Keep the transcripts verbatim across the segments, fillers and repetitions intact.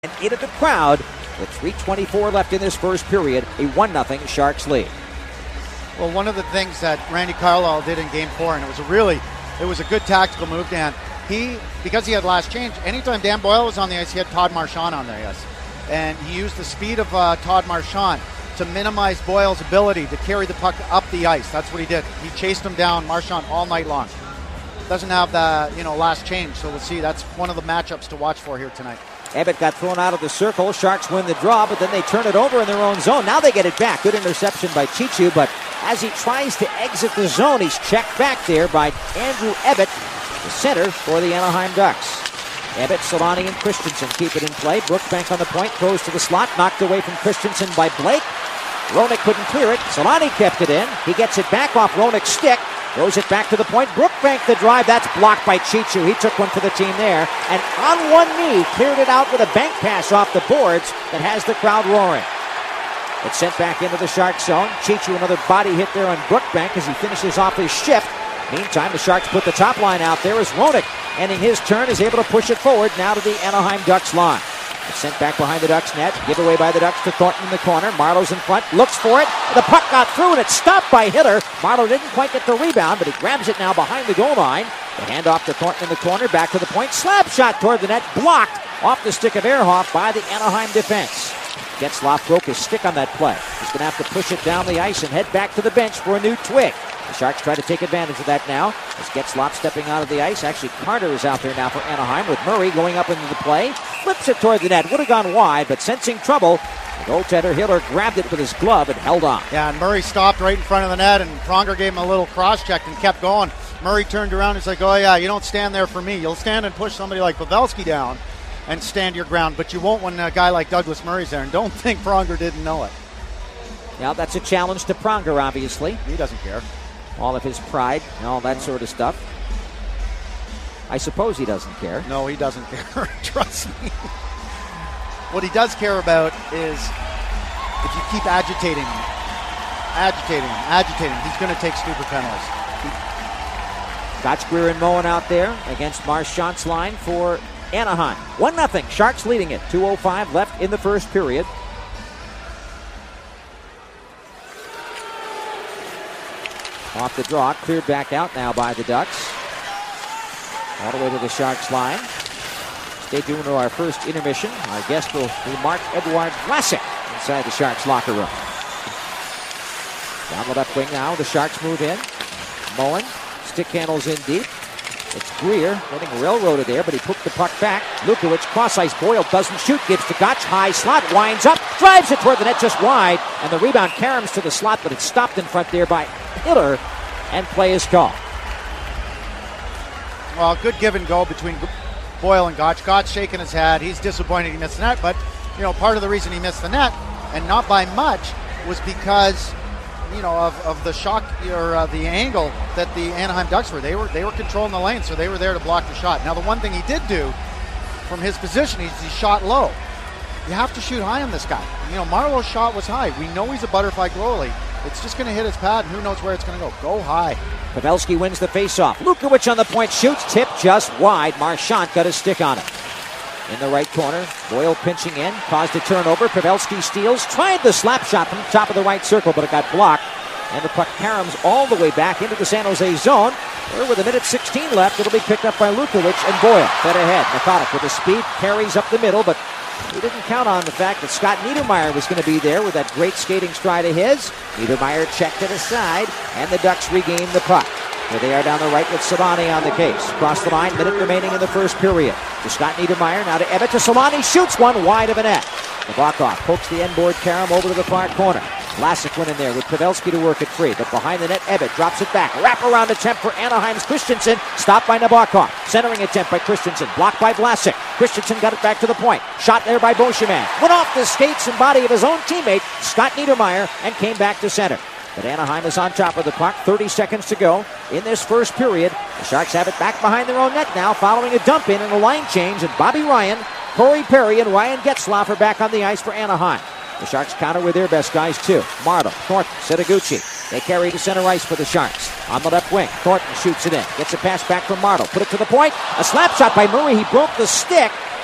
And into the crowd with three twenty-four left in this first period, a one nothing Sharks lead. Well, one of the things that Randy Carlyle did in game four, and it was a really, it was a good tactical move, Dan. He, because he had last change, anytime Dan Boyle was on the ice, he had Todd Marchand on there, yes. And he used the speed of uh, Todd Marchand to minimize Boyle's ability to carry the puck up the ice. That's what he did. He chased him down, Marchand, all night long. Doesn't have the, you know, last change, so we'll see. That's one of the matchups to watch for here tonight. Ebbett got thrown out of the circle. Sharks win the draw, but then they turn it over in their own zone. Now they get it back. Good interception by Chichu, but as he tries to exit the zone, he's checked back there by Andrew Ebbett, the center for the Anaheim Ducks. Ebbett, Solani, and Christensen keep it in play. Brookbank on the point, throws to the slot, knocked away from Christensen by Blake. Roenick couldn't clear it. Solani kept it in. He gets it back off Roenick's stick. Throws it back to the point. Brookbank the drive. That's blocked by Chichu. He took one for the team there. And on one knee, cleared it out with a bank pass off the boards that has the crowd roaring. It's sent back into the Sharks zone. Chichu another body hit there on Brookbank as he finishes off his shift. Meantime, the Sharks put the top line out there as Roenick, ending his turn, is able to push it forward now to the Anaheim Ducks line. It's sent back behind the Ducks net. Give away by the Ducks to Thornton in the corner. Marlowe's in front. Looks for it. The puck got through and it's stopped by Hiller. Marlowe didn't quite get the rebound, but he grabs it now behind the goal line. The handoff to Thornton in the corner. Back to the point. Slap shot toward the net. Blocked off the stick of Ehrhoff by the Anaheim defense. Getzlaf broke his stick on that play. He's going to have to push it down the ice and head back to the bench for a new twig. The Sharks try to take advantage of that now as Getzlaf stepping out of the ice. Actually, Carter is out there now for Anaheim with Murray going up into the play. Flips it toward the net. Would have gone wide, but sensing trouble, the goaltender Hiller grabbed it with his glove and held on. Yeah, and Murray stopped right in front of the net, and Pronger gave him a little cross-check and kept going. Murray turned around and he's like, oh yeah, you don't stand there for me. You'll stand and push somebody like Pavelski down and stand your ground, but you won't when a guy like Douglas Murray's there. And don't think Pronger didn't know it. Yeah, that's a challenge to Pronger, obviously. He doesn't care. All of his pride and all that sort of stuff. I suppose he doesn't care. No, he doesn't care. Trust me. What he does care about is if you keep agitating him, agitating him, agitating him, he's going to take stupid penalties. Gotchgreer and Moen out there against Marchand's line for Anaheim. one nothing. Sharks leading it. two oh five left in the first period. Off the draw, cleared back out now by the Ducks. All the way to the Sharks line. Stay tuned to our first intermission. Our guest will be Marc-Edouard Vlasic inside the Sharks locker room. Down the left wing now, the Sharks move in. Moen, stick handles in deep. It's Greer getting railroaded there, but he took the puck back. Lukowicz, cross ice, Boyle doesn't shoot, gives to Gotch, high slot, winds up, drives it toward the net just wide, and the rebound caroms to the slot, but it's stopped in front there by Hiller, and play is called. Well, good give and go between Boyle and Gotch. Gotch shaking his head. He's disappointed he missed the net, but you know, part of the reason he missed the net, and not by much, was because you know of, of the shock or uh, the angle that the Anaheim Ducks were. They were they were controlling the lane, so they were there to block the shot. Now, the one thing he did do from his position, he's, he shot low. You have to shoot high on this guy. You know, Marlowe's shot was high. We know he's a butterfly goalie. It's just going to hit his pad, and who knows where it's going to go. Go high. Pavelski wins the faceoff. Lukowicz on the point, shoots, tip just wide. Marchand got his stick on it. In the right corner, Boyle pinching in, caused a turnover. Pavelski steals, tried the slap shot from the top of the right circle, but it got blocked. And the puck caroms all the way back into the San Jose zone, where with a minute sixteen left, it'll be picked up by Lukowicz and Boyle. Fed ahead. Methodic with the speed, carries up the middle, but he didn't count on the fact that Scott Niedermayer was going to be there with that great skating stride of his. Niedermayer checked it aside, and the Ducks regain the puck. Here they are down the right with Solani on the case. Across the line, minute remaining in the first period. To Scott Niedermayer, now to Ebbett, to Solani, shoots one wide of a net. Nabokov pokes the end-board carom over to the far corner. Vlasic went in there with Pavelski to work it free, but behind the net, Ebbett drops it back. Wrap-around attempt for Anaheim's Christensen. Stopped by Nabokov. Centering attempt by Christensen. Blocked by Vlasic. Christensen got it back to the point. Shot there by Beauchemin. Went off the skates and body of his own teammate, Scott Niedermayer, and came back to center. But Anaheim is on top of the puck. thirty seconds to go in this first period. The Sharks have it back behind their own net now, following a dump in and a line change. And Bobby Ryan, Corey Perry, and Ryan Getzlaf are back on the ice for Anaheim. The Sharks counter with their best guys, too. Marta, Thornton, Setaguchi. They carry to center ice for the Sharks. On the left wing, Thornton shoots it in. Gets a pass back from Marta. Put it to the point. A slap shot by Murray. He broke the stick.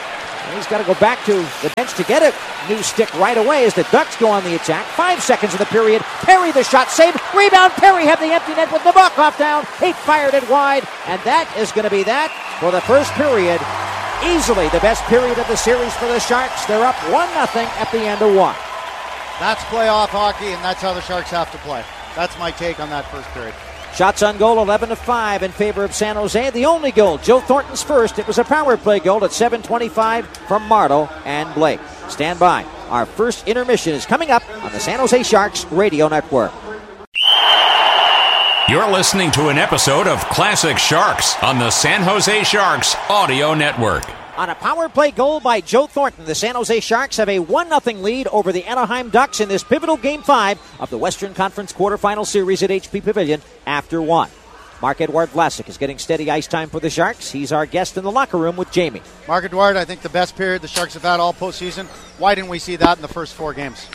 And he's got to go back to the bench to get a new stick right away as the Ducks go on the attack. Five seconds of the period. Perry the shot saved. Rebound. Perry have the empty net with Nabokov down. He fired it wide. And that is going to be that for the first period. Easily the best period of the series for the Sharks. They're up one nothing at the end of one. That's playoff hockey, and that's how the Sharks have to play. That's my take on that first period. Shots on goal, eleven to five in favor of San Jose. The only goal, Joe Thornton's first. It was a power play goal at seven twenty-five from Marleau and Blake. Stand by. Our first intermission is coming up on the San Jose Sharks Radio Network. You're listening to an episode of Classic Sharks on the San Jose Sharks Audio Network. On a power play goal by Joe Thornton, the San Jose Sharks have a one nothing lead over the Anaheim Ducks in this pivotal Game five of the Western Conference quarterfinal series at H P Pavilion after one. Marc-Edouard Vlasic is getting steady ice time for the Sharks. He's our guest in the locker room with Jamie. Marc-Edouard, I think the best period the Sharks have had all postseason. Why didn't we see that in the first four games?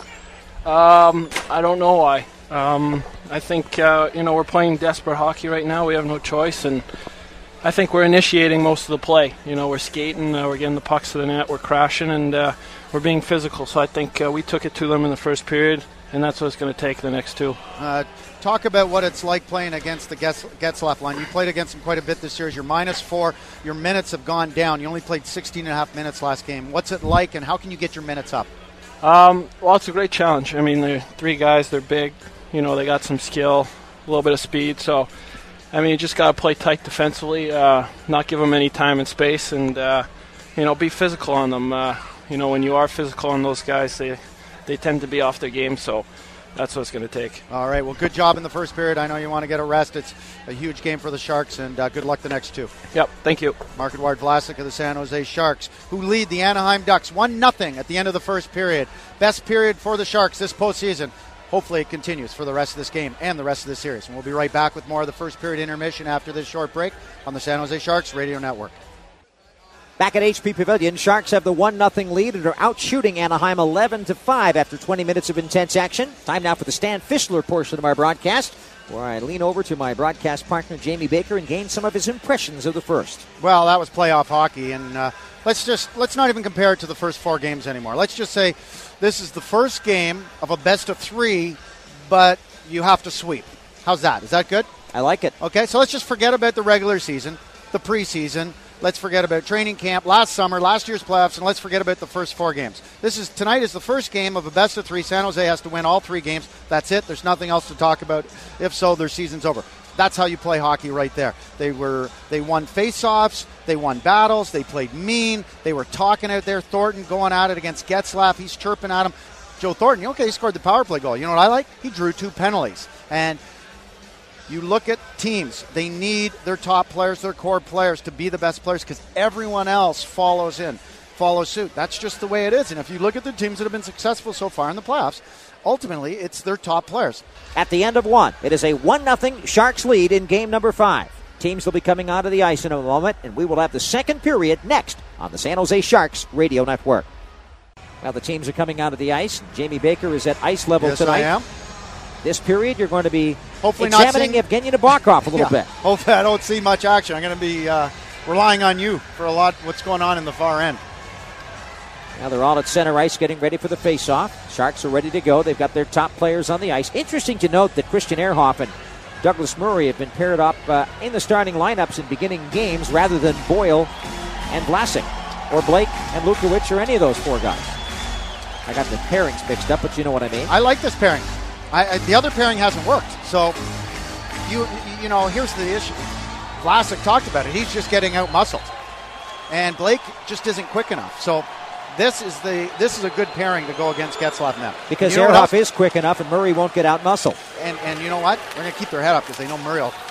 Um, I don't know why. Um, I think, uh, you know, we're playing desperate hockey right now. We have no choice, and I think we're initiating most of the play. You know, we're skating, uh, we're getting the pucks to the net, we're crashing, and uh, we're being physical. So I think uh, we took it to them in the first period, and that's what it's going to take the next two. Uh, talk about what it's like playing against the Getzlaf line. You played against them quite a bit this year. You're minus four. Your minutes have gone down. You only played sixteen and a half minutes last game. What's it like, and how can you get your minutes up? Um, well, it's a great challenge. I mean, they're three guys. They're big. You know, they got some skill, a little bit of speed. So, I mean, you just got to play tight defensively, uh, not give them any time and space, and, uh, you know, be physical on them. Uh, you know, when you are physical on those guys, they they tend to be off their game, so that's what it's going to take. All right, well, good job in the first period. I know you want to get a rest. It's a huge game for the Sharks, and uh, good luck the next two. Yep, thank you. Marc-Edouard Vlasic of the San Jose Sharks, who lead the Anaheim Ducks one nothing at the end of the first period. Best period for the Sharks this postseason. Hopefully it continues for the rest of this game and the rest of the series. And we'll be right back with more of the first period intermission after this short break on the San Jose Sharks Radio Network. Back at H P Pavilion, Sharks have the one nothing lead and are out shooting Anaheim eleven to five after twenty minutes of intense action. Time now for the Stan Fischler portion of our broadcast, where I lean over to my broadcast partner, Jamie Baker, and gain some of his impressions of the first. Well, that was playoff hockey, and uh, let's just let's not even compare it to the first four games anymore. Let's just say this is the first game of a best of three, but you have to sweep. How's that? Is that good? I like it. Okay, so let's just forget about the regular season, the preseason. Let's forget about training camp, last summer, last year's playoffs, and let's forget about the first four games. This is tonight is the first game of a best of three. San Jose has to win all three games. That's it. There's nothing else to talk about. If so, their season's over. That's how you play hockey right there. They were they won face-offs, they won battles, they played mean, they were talking out there. Thornton going at it against Getzlaf, he's chirping at him. Joe Thornton, okay, he scored the power play goal. You know what I like? He drew two penalties. And you look at teams, they need their top players, their core players to be the best players because everyone else follows in, follows suit. That's just the way it is. And if you look at the teams that have been successful so far in the playoffs, ultimately it's their top players. At the end of one, it is a one nothing Sharks lead in game number five. Teams will be coming onto the ice in a moment, and we will have the second period next on the San Jose Sharks Radio Network. Well, the teams are coming onto the ice. Jamie Baker is at ice level yes, tonight. I am. This period, you're going to be Hopefully examining not seeing... Evgeny Nabokov a little yeah. bit. Hopefully I don't see much action. I'm going to be uh, relying on you for a lot what's going on in the far end. Now they're all at center ice getting ready for the face-off. Sharks are ready to go. They've got their top players on the ice. Interesting to note that Christian Ehrhoff and Douglas Murray have been paired up uh, in the starting lineups in beginning games rather than Boyle and Vlasic or Blake and Lukowicz or any of those four guys. I got the pairings mixed up, but you know what I mean. I like this pairing. I, I, the other pairing hasn't worked. So, you you know, here's the issue. Vlasic talked about it. He's just getting out-muscled. And Blake just isn't quick enough. So, this is the this is a good pairing to go against Getzlaf now. Because you know Ehrhoff is quick enough and Murray won't get out-muscled. And, and you know what? They're going to keep their head up because they know Murray will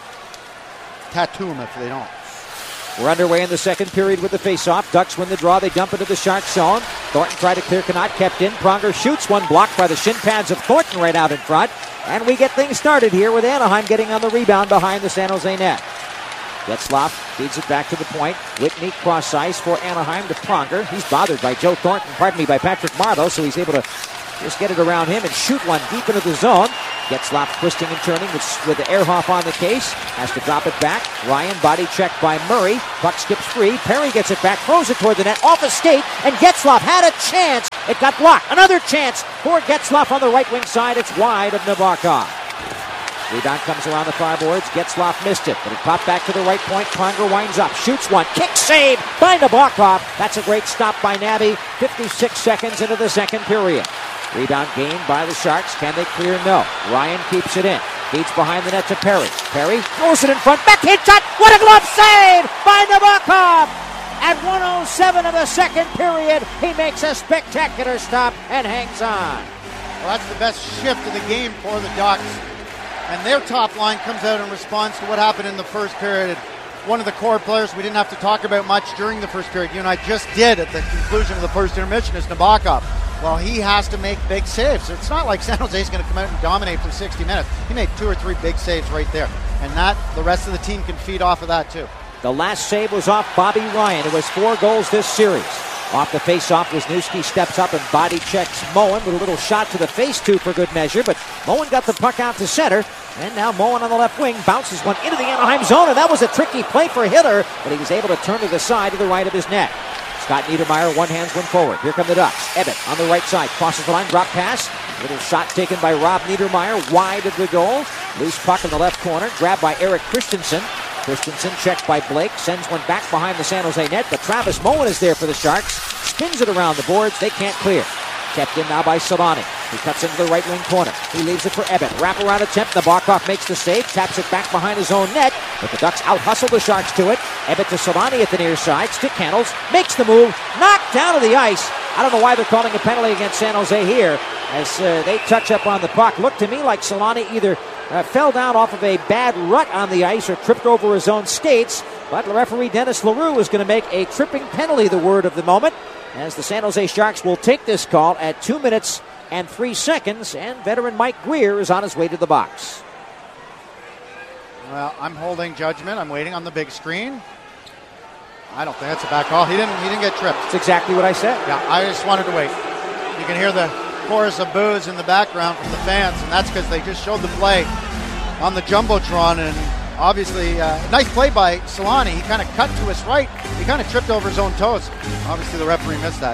tattoo him if they don't. We're underway in the second period with the face-off. Ducks win the draw. They dump into the Sharks zone. Thornton tried to clear, cannot, kept in. Pronger shoots one, blocked by the shin pads of Thornton right out in front. And we get things started here with Anaheim getting on the rebound behind the San Jose net. Getzlaf feeds it back to the point. Whitney cross ice for Anaheim to Pronger. He's bothered by Joe Thornton, pardon me, by Patrick Marleau, so he's able to just get it around him and shoot one deep into the zone. Getzlaf twisting and turning with, with the Ehrhoff on the case. Has to drop it back. Ryan body checked by Murray. Puck skips free. Perry gets it back. Throws it toward the net. Off a skate. And Getzlaf had a chance. It got blocked. Another chance for Getzlaf on the right wing side. It's wide of Nabokov. Rebound comes around the far boards. Getzlaf missed it, but it popped back to the right point. Conger winds up. Shoots one. Kick save by Nabokov. That's a great stop by Nabby. fifty-six seconds into the second period. Rebound gained by the Sharks. Can they clear? No. Ryan keeps it in. Feeds behind the net to Perry. Perry throws it in front. Backhand shot. What a glove save by Nabokov! At one oh seven of the second period, he makes a spectacular stop and hangs on. Well, that's the best shift of the game for the Ducks. And their top line comes out in response to what happened in the first period. One of the core players we didn't have to talk about much during the first period, you and I just did at the conclusion of the first intermission, is Nabokov. Well, he has to make big saves. It's not like San Jose is going to come out and dominate for sixty minutes. He made two or three big saves right there. And that, the rest of the team can feed off of that too. The last save was off Bobby Ryan, who has four goals this series. Off the face-off, Wisniewski steps up and body checks Moen with a little shot to the face, too, for good measure. But Moen got the puck out to center. And now Moen on the left wing bounces one into the Anaheim zone. And that was a tricky play for Hiller, but he was able to turn to the side to the right of his net. Scott Niedermayer one hands one forward. Here come the Ducks. Ebbett on the right side. Crosses the line. Drop pass. Little shot taken by Rob Niedermayer. Wide of the goal. Loose puck in the left corner. Grabbed by Eric Christensen. Christensen checked by Blake. Sends one back behind the San Jose net. But Travis Moen is there for the Sharks. Spins it around the boards. They can't clear. Kept in now by Solani. He cuts into the right wing corner. He leaves it for Ebbett. Wraparound attempt. Nabokov makes the save. Taps it back behind his own net. But the Ducks out-hustle the Sharks to it. Ebbett to Solani at the near side. Stick handles. Makes the move. Knocked down to the ice. I don't know why they're calling a penalty against San Jose here, as uh, they touch up on the puck. Looked to me like Solani either uh, fell down off of a bad rut on the ice or tripped over his own skates. But referee Dennis Leroux is going to make a tripping penalty the word of the moment, as the San Jose Sharks will take this call at two minutes and three seconds, and veteran Mike Greer is on his way to the box. Well, I'm holding judgment. I'm waiting on the big screen. I don't think that's a back call. He didn't. He didn't get tripped. That's exactly what I said. Yeah, I just wanted to wait. You can hear the chorus of boos in the background from the fans, and that's because they just showed the play on the jumbotron. And obviously, uh, nice play by Solani. He kind of cut to his right. He kind of tripped over his own toes. Obviously, the referee missed that.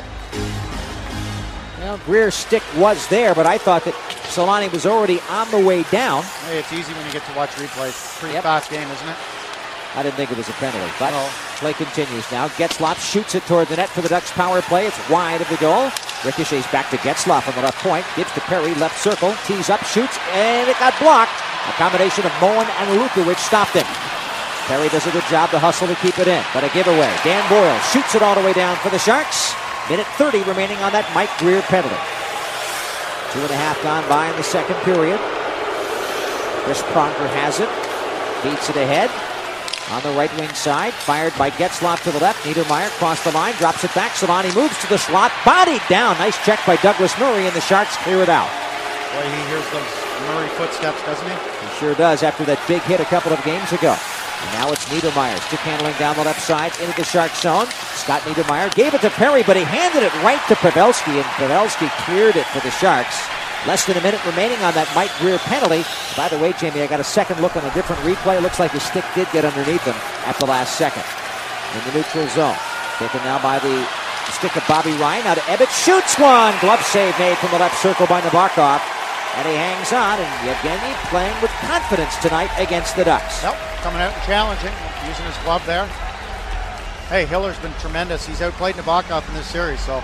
Well, Greer's stick was there, but I thought that Solani was already on the way down. Hey, it's easy when you get to watch replays. Pretty Yep. fast game, isn't it? I didn't think it was a penalty, but No. play continues now. Getzlaf shoots it toward the net for the Ducks power play. It's wide of the goal. Ricochets back to Getzlaf on the left point. Gives to Perry, left circle. Tees up, shoots, and it got blocked. A combination of Moen and Lukowicz stopped it. Perry does a good job to hustle to keep it in, but a giveaway. Dan Boyle shoots it all the way down for the Sharks. Minute thirty remaining on that Mike Greer penalty. Two and a half gone by in the second period. Chris Pronger has it. Beats it ahead. On the right wing side, fired by Getzlaf to the left. Niedermayer across the line, drops it back. Solani moves to the slot, bodied down. Nice check by Douglas Murray, and the Sharks clear it out. Boy, he hears those Murray footsteps, doesn't he? He sure does after that big hit a couple of games ago. And now it's Niedermayer, stick handling down the left side into the Sharks zone. Scott Niedermayer gave it to Perry, but he handed it right to Pavelski, and Pavelski cleared it for the Sharks. Less than a minute remaining on that Mike Greer penalty. By the way, Jamie, I got a second look on a different replay. It looks like the stick did get underneath him at the last second. In the neutral zone. Taken now by the stick of Bobby Ryan. Now to Ebbett. Shoots one. Glove save made from the left circle by Nabokov. And he hangs on. And Yevgeny playing with confidence tonight against the Ducks. Yep, coming out and challenging, using his glove there. Hey, Hiller's been tremendous. He's outplayed Nabokov in this series, so.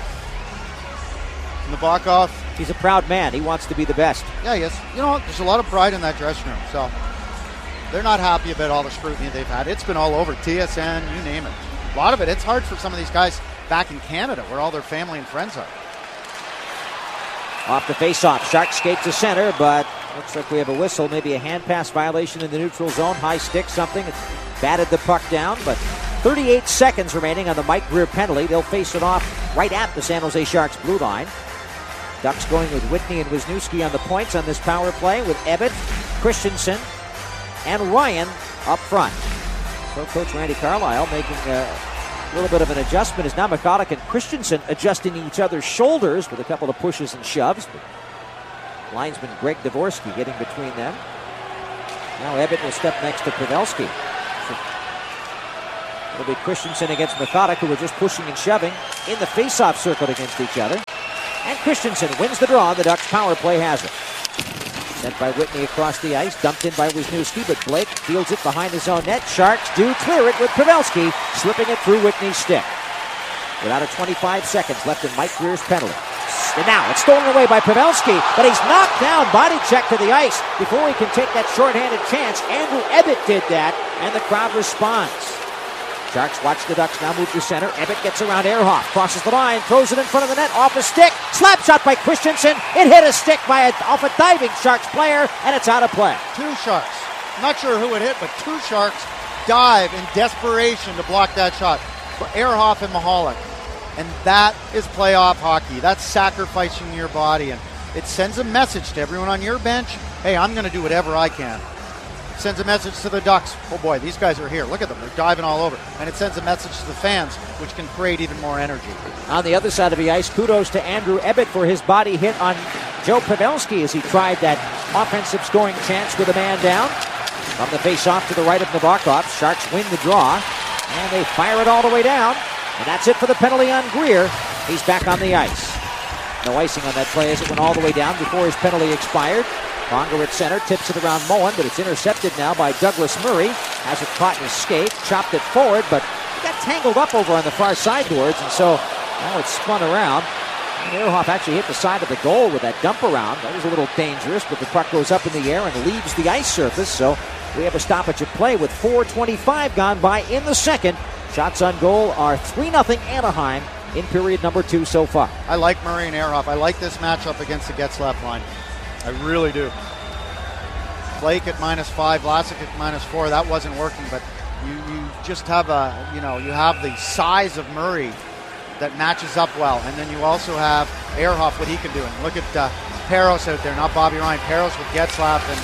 Nabokov. He's a proud man. He wants to be the best. Yeah, he is. You know, there's a lot of pride in that dressing room, so. They're not happy about all the scrutiny they've had. It's been all over, T S N, you name it. A lot of it. It's hard for some of these guys back in Canada where all their family and friends are. Off the face-off. Sharks skate to center, but looks like we have a whistle. Maybe a hand pass violation in the neutral zone. High stick, something. It's batted the puck down, but thirty-eight seconds remaining on the Mike Greer penalty. They'll face it off right at the San Jose Sharks blue line. Ducks going with Whitney and Wisniewski on the points on this power play with Ebbett, Christensen, and Ryan up front. So Coach Randy Carlyle making a little bit of an adjustment as now McCulloch and Christensen adjusting each other's shoulders with a couple of pushes and shoves. But Linesman Greg Dvorsky getting between them. Now Ebbett will step next to Pavelski. It'll be Christensen against Methodic, who were just pushing and shoving in the face-off circle against each other. And Christensen wins the draw. The Ducks power play has it. Sent by Whitney across the ice, dumped in by Wisniewski, but Blake fields it behind his own net. Sharks do clear it with Pavelski, slipping it through Whitney's stick. Without a twenty-five seconds left in Mike Greer's penalty. And now it's stolen away by Pavelski, but he's knocked down, body check to the ice before he can take that shorthanded chance. Andrew Ebbett did that, and the crowd responds. Sharks watch the Ducks now move to center. Ebbett gets around Ehrhoff, crosses the line, throws it in front of the net, off a stick. Slap shot by Christensen. It hit a stick by a, off a diving Sharks player, and it's out of play. Two Sharks. I'm not sure who it hit, but two Sharks dive in desperation to block that shot. Ehrhoff and Mahalik. And that is playoff hockey. That's sacrificing your body. And it sends a message to everyone on your bench. Hey, I'm going to do whatever I can. It sends a message to the Ducks. Oh boy, these guys are here. Look at them. They're diving all over. And it sends a message to the fans, which can create even more energy. On the other side of the ice, kudos to Andrew Ebbett for his body hit on Joe Pavelski as he tried that offensive scoring chance with a man down. From the face-off to the right of Nabokov, Sharks win the draw. And they fire it all the way down. And that's it for the penalty on Greer. He's back on the ice. No icing on that play as it went all the way down before his penalty expired. Pronger at center, tips it around Moen, but it's intercepted now by Douglas Murray. Has it caught in his skate, chopped it forward, but he got tangled up over on the far sideboards, and so now it's spun around. And Ehrhoff actually hit the side of the goal with that dump around. That was a little dangerous, but the puck goes up in the air and leaves the ice surface, so we have a stoppage of play with four twenty-five gone by in the second. Shots on goal are three nothing Anaheim in period number two so far. I like Murray and Ehrhoff. I like this matchup against the Getzlaf line. I really do. Blake at minus five, Vlasic at minus four. That wasn't working, but you, you just have a, you know, you have the size of Murray that matches up well, and then you also have Ehrhoff, what he can do. And look at uh, Peros out there, not Bobby Ryan. Peros with Getzlaf and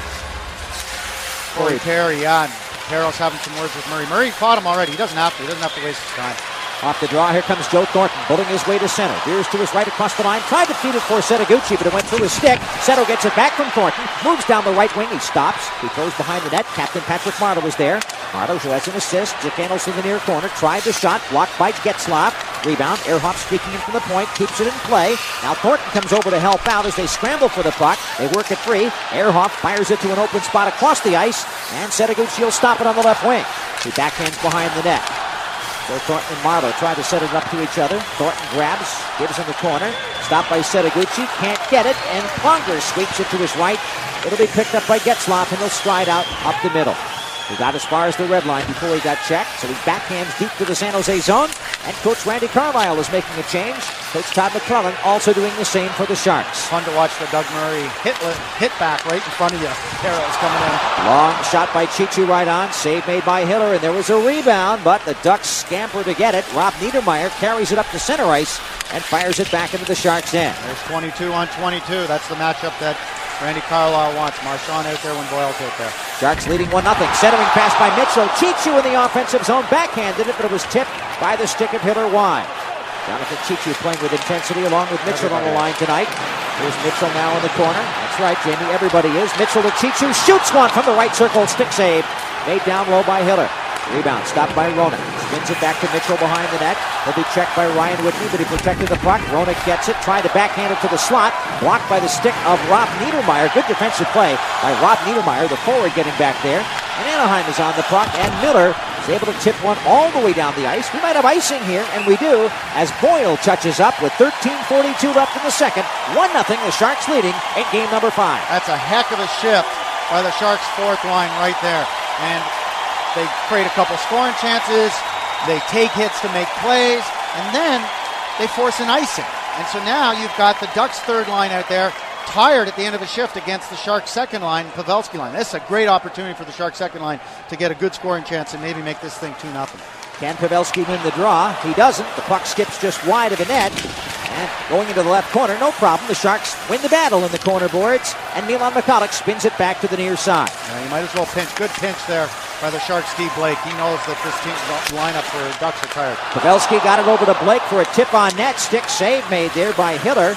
Corey Perry, yeah. And Peros having some words with Murray. Murray fought him already. He doesn't have to. He doesn't have to waste his time. Off the draw, here comes Joe Thornton, bulling his way to center. Veers to his right across the line, tried to feed it for Setoguchi, but it went through his stick. Seto gets it back from Thornton, moves down the right wing, he stops, he throws behind the net. Captain Patrick Marleau was there. Marleau, who has an assist, handles to the near corner, tried the shot, blocked by Getzlaf. Rebound, Ehrhoff streaking in from the point, keeps it in play. Now Thornton comes over to help out as they scramble for the puck. They work it free. Ehrhoff fires it to an open spot across the ice, and Setoguchi will stop it on the left wing. He backhands behind the net. So Thornton and Marleau try to set it up to each other. Thornton grabs, gives him the corner. Stopped by Setoguchi, can't get it, and Pronger sweeps it to his right. It'll be picked up by Getzlaf, and he'll stride out up the middle. He got as far as the red line before he got checked, so he backhands deep to the San Jose zone, and Coach Randy Carlyle is making a change. Coach Todd McClellan also doing the same for the Sharks. Fun to watch the Doug Murray hit, hit back right in front of you. Carroll's coming in. Long shot by Chichu right on, save made by Hiller, and there was a rebound, but the Ducks scamper to get it. Rob Niedermeyer carries it up to center ice and fires it back into the Sharks' end. There's twenty-two on twenty-two. That's the matchup that Randy Carlyle wants. Marchand out there when Boyle's out there. Sharks leading one nothing. Centering pass by Mitchell. Chichu in the offensive zone. Backhanded it, but it was tipped by the stick of Hiller wide. Jonathan Chichu playing with intensity along with Mitchell everybody on the line tonight. Here's Mitchell now in the corner. That's right, Jamie. Everybody is. Mitchell to Chichu. Shoots one from the right circle. Stick save. Made down low by Hiller. Rebound stopped by Roenick. Spins it back to Mitchell behind the net. He'll be checked by Ryan Whitney, but he protected the puck. Roenick gets it. Tried to backhand it to the slot. Blocked by the stick of Rob Niedermeyer. Good defensive play by Rob Niedermeyer, the forward getting back there. And Anaheim is on the puck, and Miller is able to tip one all the way down the ice. We might have icing here, and we do, as Boyle touches up with thirteen forty-two left in the second. one nothing, the Sharks leading in game number five. That's a heck of a shift by the Sharks' fourth line right there. And they create a couple scoring chances, they take hits to make plays, and then they force an icing. And so now you've got the Ducks' third line out there, tired at the end of the shift against the Sharks' second line, Pavelski line. This is a great opportunity for the Sharks' second line to get a good scoring chance and maybe make this thing two nothing. Can Pavelski win the draw? He doesn't. The puck skips just wide of the net. And going into the left corner, no problem. The Sharks win the battle in the corner boards, and Milan Michalek spins it back to the near side. Yeah, you might as well pinch. Good pinch there by the Sharks' Steve Blake. He knows that this team lineup for Ducks are tired. Pavelski got it over to Blake for a tip on net. Stick save made there by Hiller.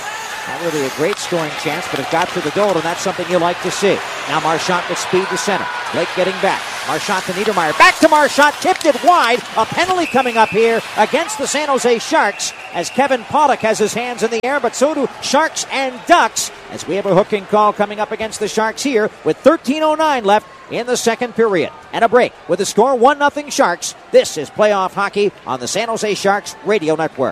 Not really a great scoring chance, but it got to the goal, and that's something you like to see. Now Marchant with speed to center. Blake getting back. Marchant to Niedermeyer. Back to Marchant. Tipped it wide. A penalty coming up here against the San Jose Sharks as Kevin Pollock has his hands in the air, but so do Sharks and Ducks as we have a hooking call coming up against the Sharks here with thirteen oh nine left in the second period. And a break with the score one nothing Sharks. This is playoff hockey on the San Jose Sharks Radio Network.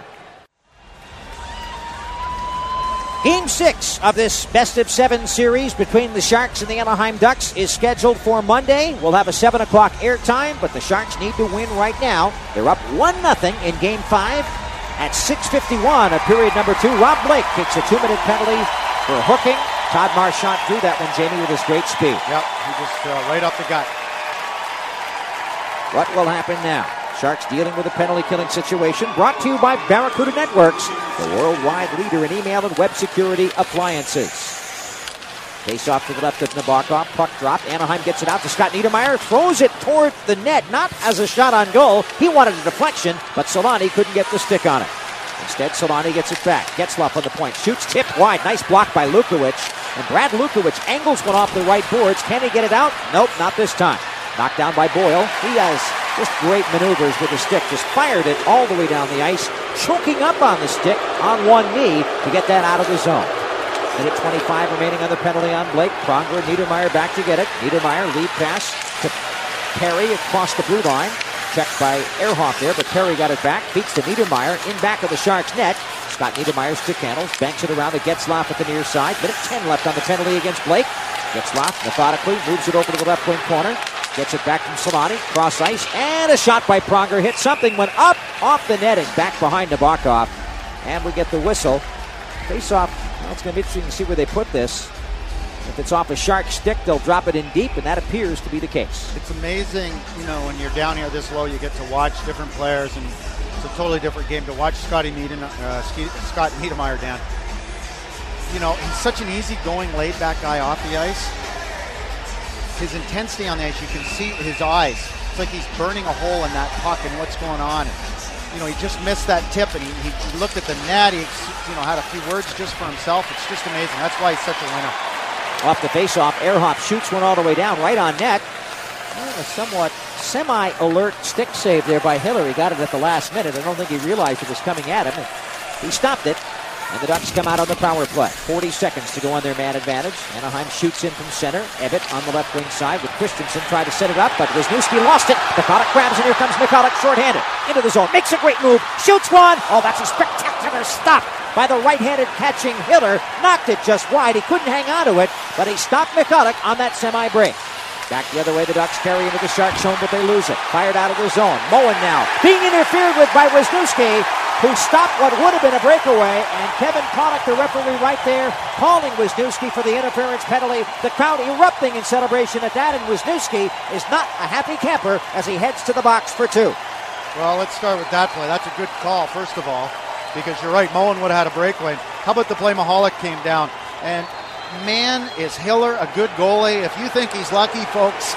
Game six of this best of seven series between the Sharks and the Anaheim Ducks is scheduled for Monday. We'll have a seven o'clock airtime, but the Sharks need to win right now. They're up one nothing in Game five at six fifty-one of period number two. Rob Blake kicks a two-minute penalty for hooking. Todd Marchant drew that one, Jamie, with his great speed. Yep, he just uh, right off the gut. What will happen now? Sharks dealing with a penalty-killing situation. Brought to you by Barracuda Networks, the worldwide leader in email and web security appliances. Face off to the left of Nabokov. Puck drop. Anaheim gets it out to Scott Niedermeyer. Throws it toward the net, not as a shot on goal. He wanted a deflection, but Solani couldn't get the stick on it. Instead, Solani gets it back. Getzlaf on the point. Shoots tipped wide. Nice block by Lukowicz. And Brad Lukowicz angles one off the right boards. Can he get it out? Nope, not this time. Knocked down by Boyle. He has just great maneuvers with the stick. Just fired it all the way down the ice. Choking up on the stick on one knee to get that out of the zone. Minute twenty-five remaining on the penalty on Blake. Pronger, Niedermeyer back to get it. Niedermeyer lead pass to Perry across the blue line. Checked by Ehrhoff there, but Perry got it back. Beats to Niedermeyer in back of the Sharks net. Scott Niedermeyer stick handles. Banks it around to Getzlaf at the near side. Minute ten left on the penalty against Blake. Getzlaf methodically moves it over to the left wing corner. Gets it back from Solani. Cross ice. And a shot by Pronger. Hit something. Went up off the netting. Back behind Nabokov. And we get the whistle. Face off. Well, it's going to be interesting to see where they put this. If it's off a Shark stick, they'll drop it in deep, and that appears to be the case. It's amazing, you know, when you're down here this low, you get to watch different players, and it's a totally different game to watch Scotty Nieden, uh, Scott Niedermeyer down. You know, he's such an easy-going, laid-back guy off the ice. His intensity on the ice, you can see his eyes. It's like he's burning a hole in that puck and what's going on. You know, he just missed that tip, and he, he looked at the net. He, you know, had a few words just for himself. It's just amazing. That's why he's such a winner. Off the face-off, Ehrhoff shoots one all the way down, right on net. Well, a somewhat semi-alert stick save there by Hiller. He got it at the last minute. I don't think he realized it was coming at him. He stopped it, and the Ducks come out on the power play. forty seconds to go on their man advantage. Anaheim shoots in from center. Ebbett on the left wing side with Christensen trying to set it up, but Wisniewski lost it. Mikhailuk grabs it. Here comes Mikhailuk shorthanded. Into the zone. Makes a great move. Shoots one. Oh, that's a spectacular stop by the right-handed catching Hiller. Knocked it just wide. He couldn't hang on to it, but he stopped Mikhailuk on that semi-break. Back the other way, the Ducks carry into the Sharks zone, but they lose it. Fired out of the zone. Moen now being interfered with by Wisniewski, who stopped what would have been a breakaway, and Kevin Pollock, the referee right there, calling Wisniewski for the interference penalty. The crowd erupting in celebration at that, and Wisniewski is not a happy camper as he heads to the box for two. Well, let's start with that play. That's a good call, first of all, because you're right, Moen would have had a breakaway. How about the play Mahalik came down? And man, is Hiller a good goalie. If you think he's lucky, folks,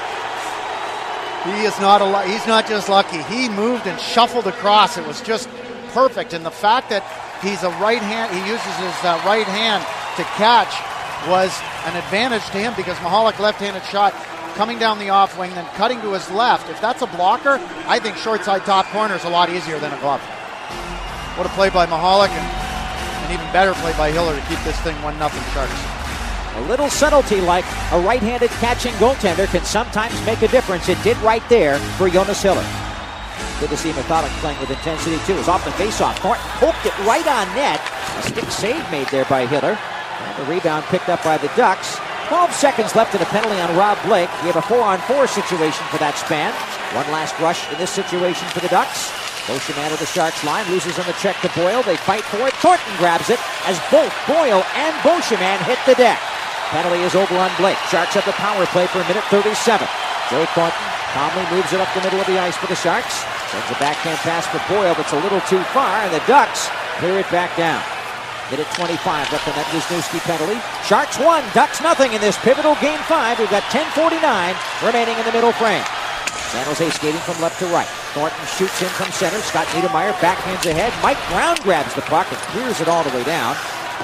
he is not a he's not just lucky. He moved and shuffled across. It was just perfect. And the fact that he's a right hand, he uses his uh, right hand to catch was an advantage to him, because Mahalik left-handed shot coming down the off wing, then cutting to his left. If that's a blocker, I think short side top corner is a lot easier than a glove. What a play by Mahalik, and an even better play by Hiller to keep this thing one nothing Sharks. A little subtlety like a right-handed catching goaltender can sometimes make a difference. It did right there for Jonas Hiller. Good to see Mikhailuk playing with intensity too. It's off the face-off. Thornton poked it right on net. A stick save made there by Hiller. And the rebound picked up by the Ducks. twelve seconds left in a penalty on Rob Blake. We have a four-on-four situation for that span. One last rush in this situation for the Ducks. Beauchemin of the Sharks line loses on the check to Boyle. They fight for it. Thornton grabs it as both Boyle and Beauchemin hit the deck. Penalty is over on Blake. Sharks have the power play for a minute thirty-seven. Joe Thornton calmly moves it up the middle of the ice for the Sharks. Sends a backhand pass for Boyle that's a little too far, and the Ducks clear it back down. Minute twenty-five left on that Wisniewski penalty. Sharks one, Ducks nothing in this pivotal game five. We've got ten forty-nine remaining in the middle frame. San Jose skating from left to right. Thornton shoots in from center. Scott Niedermeyer backhands ahead. Mike Brown grabs the puck and clears it all the way down.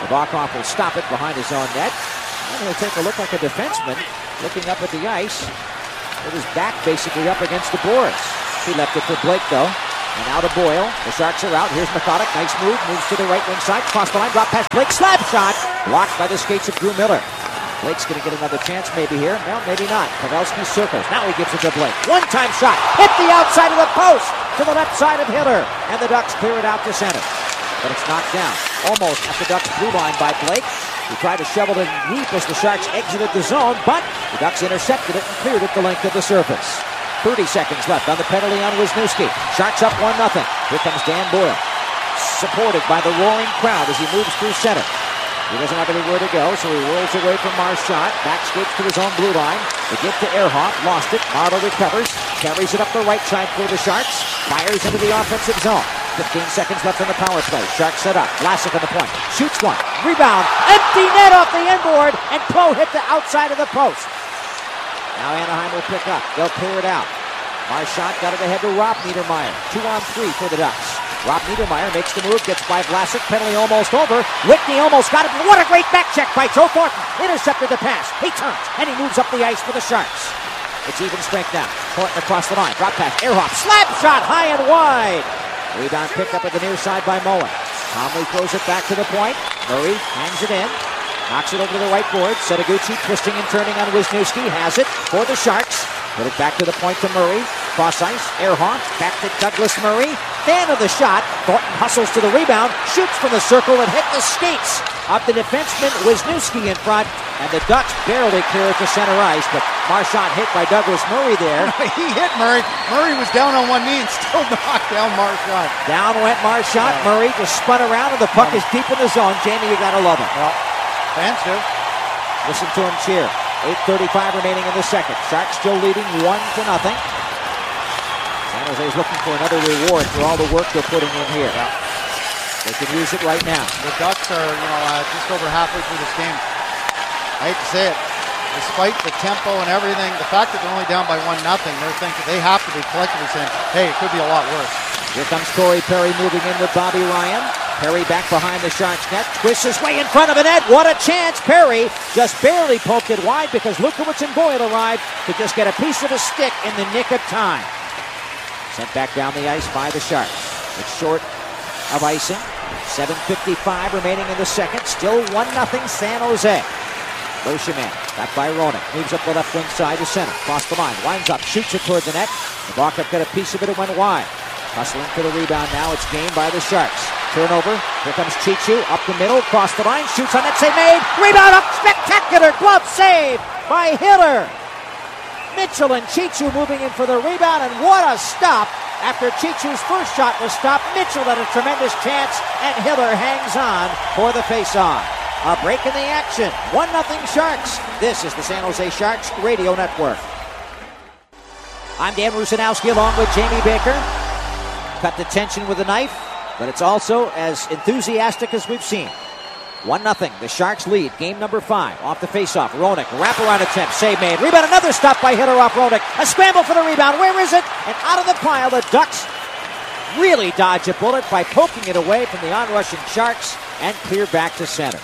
Nabokov will stop it behind his own net. And he'll take a look like a defenseman, looking up at the ice with his back basically up against the boards. He left it for Blake, though. And now to Boyle. The Sharks are out. Here's Methodic. Nice move. Moves to the right wing side. Cross the line. Drop past Blake. Slap shot. Blocked by the skates of Drew Miller. Blake's going to get another chance maybe here. No, maybe not. Pavelski circles. Now he gives it to Blake. One-time shot. Hit the outside of the post to the left side of Hiller. And the Ducks clear it out to center. But it's knocked down. Almost at the Ducks' blue line by Blake. He tried to shovel it deep as the Sharks exited the zone, but the Ducks intercepted it and cleared it the length of the surface. thirty seconds left on the penalty on Wisniewski. Sharks up one nothing. Here comes Dan Boyle, supported by the roaring crowd as he moves through center. He doesn't have anywhere to go, so he rolls away from Marchand. Back skates to his own blue line. The give to Ehrhoff. Lost it. Marlowe recovers. Carries it up the right side for the Sharks. Fires into the offensive zone. fifteen seconds left on the power play. Sharks set up. Vlasic on the point. Shoots one. Rebound. Empty net off the inboard. And Poe hit the outside of the post. Now Anaheim will pick up. They'll clear it out. Marchand got it ahead to Rob Niedermeyer. Two on three for the Ducks. Rob Niedermeyer makes the move, gets by Vlasic, penalty almost over. Whitney almost got it. What a great back check by Joe Thornton. Intercepted the pass. He turns, and he moves up the ice for the Sharks. It's even strength now. Thornton across the line. Drop pass. Ehrhoff. Slap shot high and wide. Rebound picked up at the near side by Mullen. Conley throws it back to the point. Murray hangs it in. Knocks it over to the right board. Setoguchi twisting and turning on Wisniewski. Has it for the Sharks. Put it back to the point to Murray. Cross ice. Ehrhoff. Back to Douglas Murray. Fan of the shot. Thornton hustles to the rebound. Shoots from the circle and hit the skates of the defenseman Wisniewski in front. And the Ducks barely clear it to center ice. But Marchand hit by Douglas Murray there. He hit Murray. Murray was down on one knee and still knocked down Marchand. Down went Marchand. Yeah. Murray just spun around and the puck yeah. is deep in the zone. Jamie, you gotta love it. Well, fans do. Listen to him cheer. eight thirty-five remaining in the second. Sharks still leading one to nothing. San Jose's looking for another reward for all the work they're putting in here. Yeah. They can use it right now. The Ducks are, you know, uh, just over halfway through this game. I hate to say it. Despite the tempo and everything, the fact that they're only down by one nothing, they're thinking they have to be collectively saying, hey, it could be a lot worse. Here comes Corey Perry moving in with Bobby Ryan. Perry back behind the Sharks net. Twists his way in front of the net. What a chance. Perry just barely poked it wide because Lukowicz and Boyle arrived to just get a piece of a stick in the nick of time. Sent back down the ice by the Sharks. It's short of icing. seven fifty-five remaining in the second. Still one nothing San Jose. Beauchemin back by Roenick. Moves up the left wing side to center. Cross the line. Winds up. Shoots it toward the net. Nabokov got a piece of it. It went wide. Hustling for the rebound now. It's gained by the Sharks. Turnover. Here comes Chichu. Up the middle. Cross the line. Shoots on net. Save made. Rebound up. Spectacular glove save by Hiller. Mitchell and Chichu moving in for the rebound. And what a stop. After Chichu's first shot was stopped, Mitchell had a tremendous chance. And Hiller hangs on for the face-off. A break in the action. one nothing Sharks. This is the San Jose Sharks Radio Network. I'm Dan Rusanowski along with Jamie Baker. Cut the tension with a knife, but it's also as enthusiastic as we've seen. one nothing. The Sharks lead. Game number five. Off the faceoff. Roenick. Wraparound attempt. Save made. Rebound. Another stop by Hiller off Roenick. A scramble for the rebound. Where is it? And out of the pile, the Ducks really dodge a bullet by poking it away from the onrushing Sharks and clear back to center.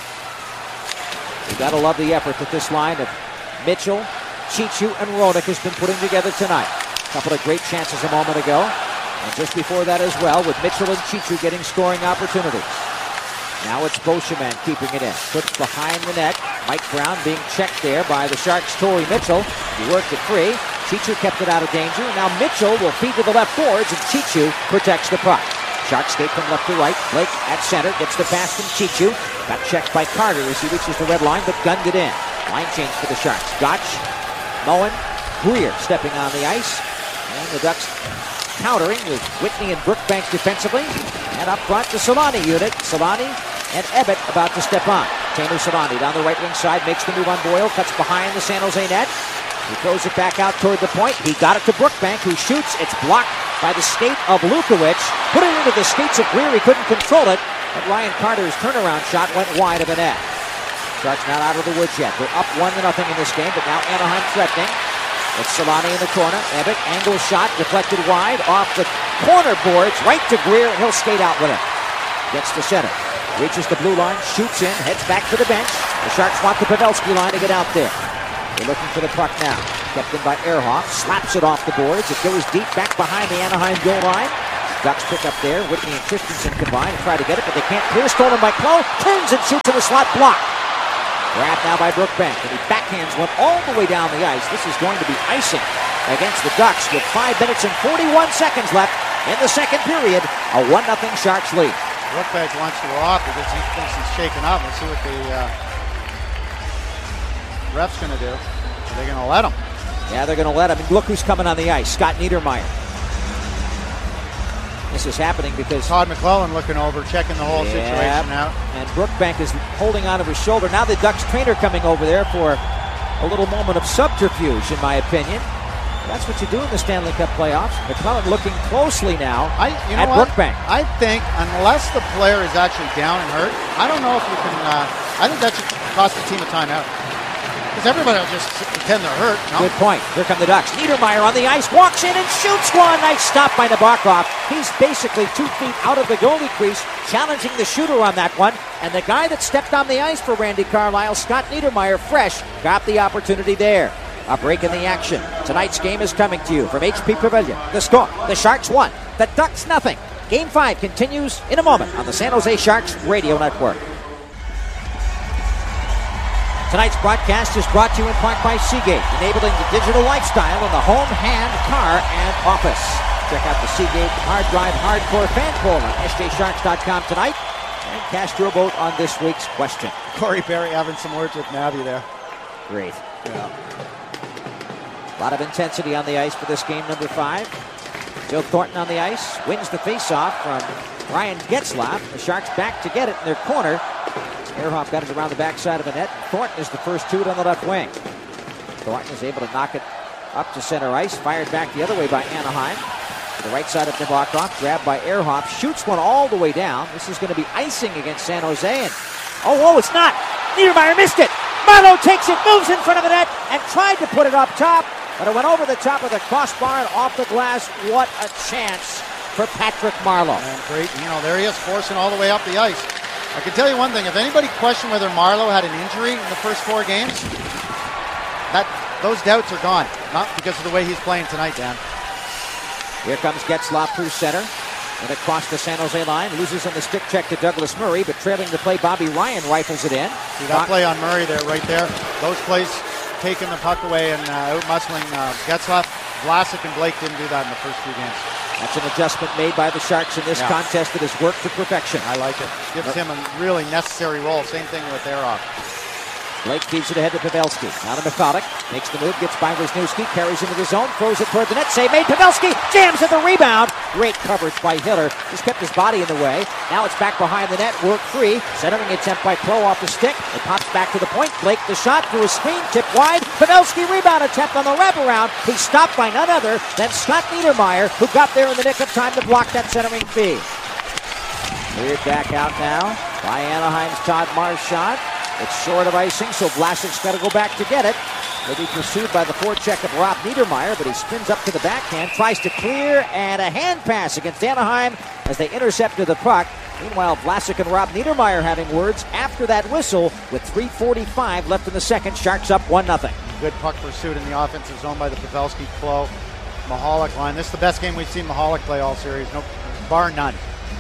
You gotta love the effort that this line of Mitchell, Chichu, and Roenick has been putting together tonight. A couple of great chances a moment ago. And just before that as well, with Mitchell and Chichu getting scoring opportunities. Now it's Beauchemin keeping it in. Puts behind the net. Mike Brown being checked there by the Sharks' Torrey Mitchell. He worked it free. Chichu kept it out of danger. Now Mitchell will feed to the left boards, and Chichu protects the puck. Sharks skate from left to right. Blake at center. Gets the pass from Chichu. Got checked by Carter as he reaches the red line, but gunned it in. Line change for the Sharks. Gotch, Moen, Greer stepping on the ice. And the Ducks countering with Whitney and Brookbank defensively. And up front, the Solani unit. Solani and Ebbett about to step on. Taylor Solani down the right wing side. Makes the move on Boyle. Cuts behind the San Jose net. He throws it back out toward the point. He got it to Brookbank, who shoots. It's blocked by the skate of Lukowicz. Put it into the skates of Greer. He couldn't control it. But Ryan Carter's turnaround shot went wide of the net. Sharks not out of the woods yet. They're up one to nothing in this game, but now Anaheim threatening. It's Solani in the corner. Ebbett, angle shot, deflected wide off the corner boards, right to Greer, and he'll skate out with it. Gets to center. Reaches the blue line, shoots in, heads back to the bench. The Sharks want the Pavelski line to get out there. They're looking for the puck now. Kept in by Ehrhoff, slaps it off the boards. It goes deep back behind the Anaheim goal line. Ducks pick up there. Whitney and Christensen combine and try to get it, but they can't clear. Stolen by Clough. Turns and shoots in the slot, blocked. Grabbed now by Brookbank, and he backhands one all the way down the ice. This is going to be icing against the Ducks with five minutes and forty-one seconds left in the second period. A one nothing Sharks lead. Brookbank wants to go off because he thinks he's shaken up. Let's see what the uh, ref's going to do. Are they going to let him? Yeah, they're going to let him. And look who's coming on the ice. Scott Niedermayer. This is happening because Todd McClellan looking over, checking the whole yeah, situation out. And Brookbank is holding onto his shoulder. Now the Ducks trainer coming over there for a little moment of subterfuge, in my opinion. That's what you do in the Stanley Cup playoffs. McClellan looking closely now I, you know at what? Brookbank. I think unless the player is actually down and hurt, I don't know if you can. Uh, I think that should cost the team a timeout. Because everybody will just pretend they're hurt. No? Good point. Here come the Ducks. Niedermayer on the ice, walks in and shoots one. Nice stop by Nabokov. He's basically two feet out of the goalie crease, challenging the shooter on that one. And the guy that stepped on the ice for Randy Carlyle, Scott Niedermayer, fresh, got the opportunity there. A break in the action. Tonight's game is coming to you from H P Pavilion. The score, the Sharks won, the Ducks nothing. Game five continues in a moment on the San Jose Sharks Radio Network. Tonight's broadcast is brought to you in part by Seagate, enabling the digital lifestyle in the home, hand, car, and office. Check out the Seagate Hard Drive Hardcore Fan Poll on S J Sharks dot com tonight and cast your vote on this week's question. Corey Perry having some words with Navi there. Great. Yeah. A lot of intensity on the ice for this game number five. Joe Thornton on the ice, wins the faceoff from Ryan Getzlaf. The Sharks back to get it in their corner. Ehrhoff got it around the backside of the net. Thornton is the first to it on the left wing. Thornton is able to knock it up to center ice. Fired back the other way by Anaheim. To the right side of Nabokov. Grabbed by Ehrhoff. Shoots one all the way down. This is going to be icing against San Jose. And oh, whoa, it's not. Niedermayer missed it. Marleau takes it, moves in front of the net, and tried to put it up top. But it went over the top of the crossbar and off the glass. What a chance for Patrick Marleau. And great, you know, there he is forcing all the way up the ice. I can tell you one thing, if anybody questioned whether Marleau had an injury in the first four games, that those doubts are gone. Not because of the way he's playing tonight, Dan. Here comes Getzlaf through center. And across the San Jose line, loses on the stick check to Douglas Murray, but trailing the play, Bobby Ryan rifles it in. See that play on Murray there, right there. Those plays taking the puck away and uh, out-muscling uh, Getzlaf. Vlasic and Blake didn't do that in the first few games. That's an adjustment made by the Sharks in this Yeah. contest that has worked to perfection. I like it. Gives him a really necessary role. Same thing with Ehrhoff. Blake feeds it ahead to Pavelski. Now to Methodic. Makes the move, gets by Wisniewski, carries into the zone, throws it toward the net. Save made. Pavelski jams at the rebound. Great coverage by Hiller. Just kept his body in the way. Now it's back behind the net. Work free. Centering attempt by Clough off the stick. It pops back to the point. Blake the shot through a screen. Tip wide. Pavelski rebound attempt on the wraparound. He's stopped by none other than Scott Niedermayer, who got there in the nick of time to block that centering feed. Cleared back out now by Anaheim's Todd Marchand. It's short of icing, so Vlasic's got to go back to get it. He'll be pursued by the forecheck of Rob Niedermayer, but he spins up to the backhand, tries to clear, and a hand pass against Anaheim as they intercepted the puck. Meanwhile, Vlasic and Rob Niedermayer having words after that whistle with three forty-five left in the second. Sharks up one nothing. Good puck pursuit in the offensive zone by the Pavelski, Clough, Mahalik line. This is the best game we've seen Mahalik play all series, no, bar none.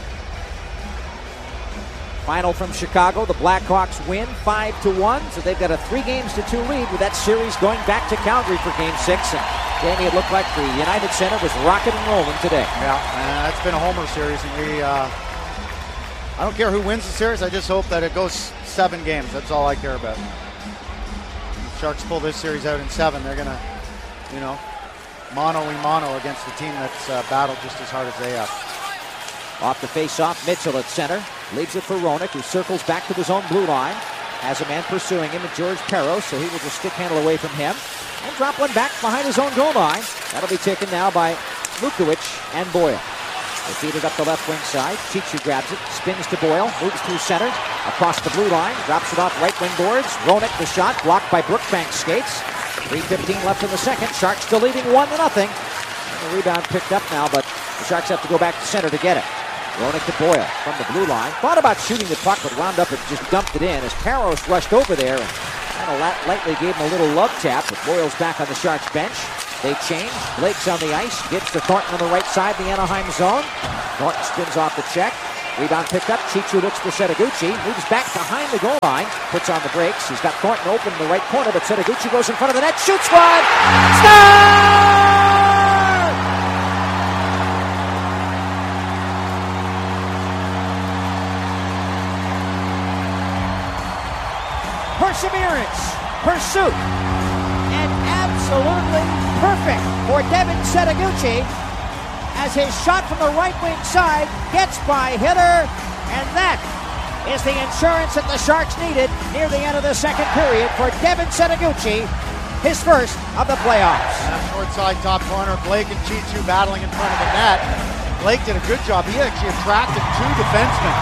Final from Chicago, the Blackhawks win five to one, so they've got a three games to two lead with that series going back to Calgary for game six. And Danny, it looked like the United Center was rocking and rolling today. Yeah, uh, it's been a homer series, and we, uh, I don't care who wins the series, I just hope that it goes seven games. That's all I care about. If Sharks pull this series out in seven, they're going to, you know, mano-y-mano against the team that's uh, battled just as hard as they have. Off the face-off, Mitchell at center. Leaves it for Roenick, who circles back to his own blue line. Has a man pursuing him, and George Peros, so he will just stick handle away from him. And drop one back behind his own goal line. That'll be taken now by Lukowicz and Boyle. They feed it up the left wing side. Chichu grabs it, spins to Boyle, moves through center, across the blue line, drops it off right wing boards. Roenick the shot, blocked by Brookbank skates. three fifteen left in the second. Sharks still leading one to nothing. And the rebound picked up now, but the Sharks have to go back to center to get it. Roenick to Boyle from the blue line. Thought about shooting the puck, but wound up and just dumped it in as Parros rushed over there and kind of lightly gave him a little love tap, but Boyle's back on the Sharks bench. They change. Blake's on the ice. Gives to Thornton on the right side of the Anaheim zone. Thornton spins off the check. Rebound picked up. Chichu looks for Setoguchi. Moves back behind the goal line. Puts on the brakes. He's got Thornton open in the right corner, but Setoguchi goes in front of the net. Shoots one. Score! Perseverance, pursuit, and absolutely perfect for Devin Setoguchi as his shot from the right wing side gets by Hiller, and that is the insurance that the Sharks needed near the end of the second period for Devin Setoguchi, his first of the playoffs. That short side top corner, Blake and Chichu battling in front of the net. Blake did a good job. He actually attracted two defensemen.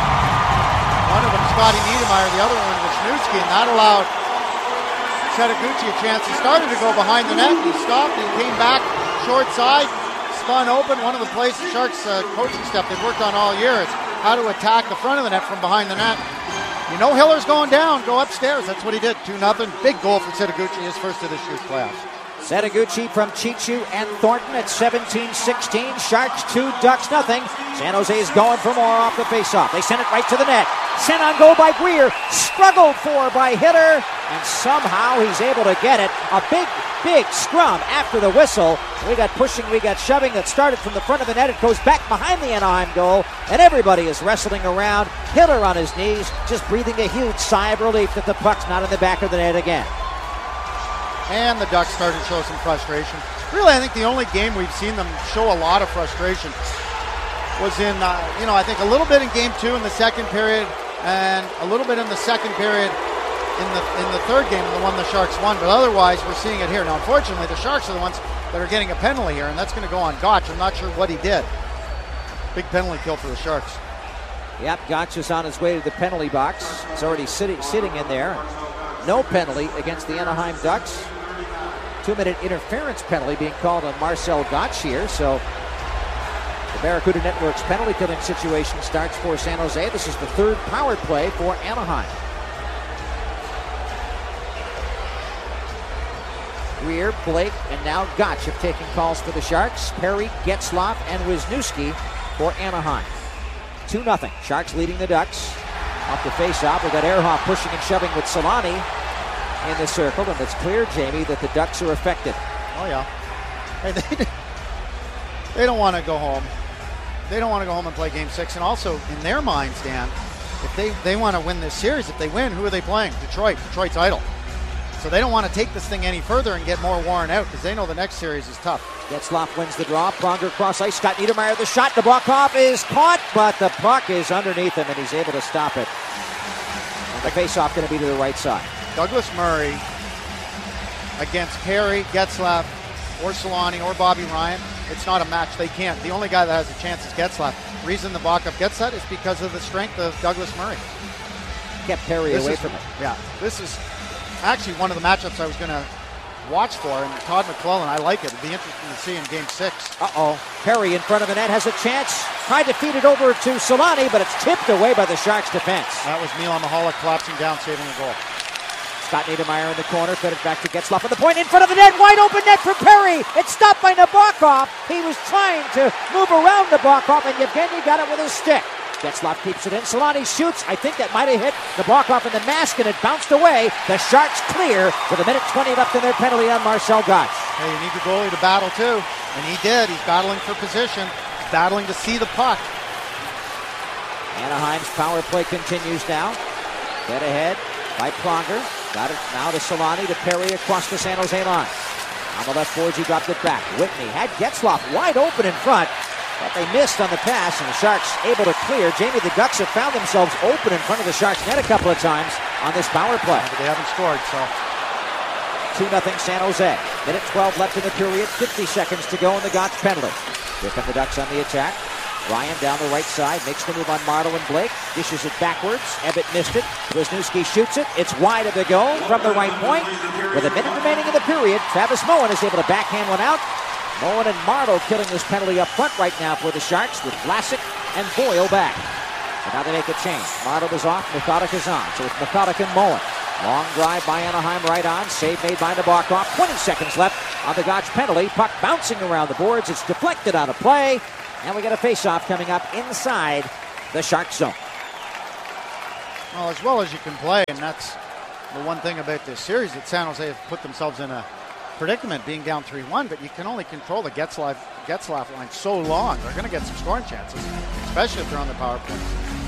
One of them, Scotty Niedermayer, the other one was Wisniewski, and that allowed Setoguchi a chance. He started to go behind the net, he stopped, he came back, short side, spun open. One of the plays the Sharks uh, coaching stuff they've worked on all year is how to attack the front of the net from behind the net. You know Hiller's going down, go upstairs. That's what he did, two nothing. Big goal for Setoguchi, his first of this year's playoffs. Setoguchi from Chichu and Thornton at seventeen sixteen. Sharks two, Ducks nothing. San Jose is going for more off the faceoff. They send it right to the net. Sent on goal by Greer. Struggled for by Hiller. And somehow he's able to get it. A big, big scrum after the whistle. We got pushing, we got shoving that started from the front of the net. It goes back behind the Anaheim goal. And everybody is wrestling around. Hiller on his knees, just breathing a huge sigh of relief that the puck's not in the back of the net again. And the Ducks started to show some frustration. Really, I think the only game we've seen them show a lot of frustration was in, uh, you know, I think a little bit in game two in the second period and a little bit in the second period in the in the third game, the one the Sharks won. But otherwise, we're seeing it here. Now, unfortunately, the Sharks are the ones that are getting a penalty here, and that's going to go on Gotch. I'm not sure what he did. Big penalty kill for the Sharks. Yep, Gotch is on his way to the penalty box. It's already sitting, sitting in there. No penalty against the Anaheim Ducks. Two-minute interference penalty being called on Marcel Gotch here. So the Barracuda Network's penalty-killing situation starts for San Jose. This is the third power play for Anaheim. Greer, Blake, and now Gotch have taken calls for the Sharks. Perry, Getzlaf, and Wisniewski for Anaheim. two nothing. Sharks leading the Ducks. Off the face-off, we've got Ehrhoff pushing and shoving with Solani in the circle, and it's clear, Jamie, that the Ducks are affected. Oh, yeah. Hey, they, they don't want to go home. They don't want to go home and play Game six. And also, in their minds, Dan, if they, they want to win this series, if they win, who are they playing? Detroit. Detroit's idle. So they don't want to take this thing any further and get more worn out because they know the next series is tough. Getzlaf wins the draw. Pronger cross ice. Scott Niedermayer the shot. The Nabokov is caught, but the puck is underneath him, and he's able to stop it. And the faceoff going to be to the right side. Douglas Murray against Perry, Getzlaf, or Solani, or Bobby Ryan. It's not a match. They can't. The only guy that has a chance is Getzlaf. The reason the Nabokov gets that is because of the strength of Douglas Murray. Kept Perry this away is, from it. Yeah, this is actually one of the matchups I was going to watch for, and Todd McClellan, I like it. It'd be interesting to see in Game six. Uh-oh. Perry in front of the net has a chance. Tried to feed it over to Solani, but it's tipped away by the Sharks defense. That was Milan Michalek collapsing down, saving the goal. Scott Niedermayer in the corner, fed it back to Getzlaf at the point in front of the net. Wide open net for Perry. It's stopped by Nabokov. He was trying to move around Nabokov, and Yevgeny got it with his stick. Getzlaf keeps it in. Solani shoots. I think that might have hit Nabokov in the mask, and it bounced away. The Sharks clear with a minute twenty left in their penalty on Marcel Gotch. Hey, you need your goalie to battle too, and he did. He's battling for position, battling to see the puck. Anaheim's power play continues now. Get ahead by Pronger. Got it now to Solani, to Perry across the San Jose line. On the left boards, he dropped it back. Whitney had Getzlaf wide open in front, but they missed on the pass, and the Sharks able to clear. Jamie, the Ducks have found themselves open in front of the Sharks net a couple of times on this power play. But they haven't scored, so. two nothing San Jose. Minute twelve left in the period, fifty seconds to go in the Gotch penalty. Here come the Ducks on the attack. Ryan down the right side, makes the move on Marleau and Blake, dishes it backwards. Ebbett missed it. Wisniewski shoots it. It's wide of the goal from the right point. With a minute remaining in the period, Travis Moen is able to backhand one out. Moen and Marleau killing this penalty up front right now for the Sharks, with Vlasic and Boyle back. So now they make a change. Martel is off, McCulloch is on. So it's McCulloch and Mullen. Long drive by Anaheim right on. Save made by Nabokov. twenty seconds left on the Gotch penalty. Puck bouncing around the boards. It's deflected out of play. And we got a face-off coming up inside the Sharks zone. Well, as well as you can play, and that's the one thing about this series that San Jose have put themselves in a predicament being down three one, but you can only control the Getzlaff, Getzlaff line so long. They're going to get some scoring chances, especially if they're on the power play.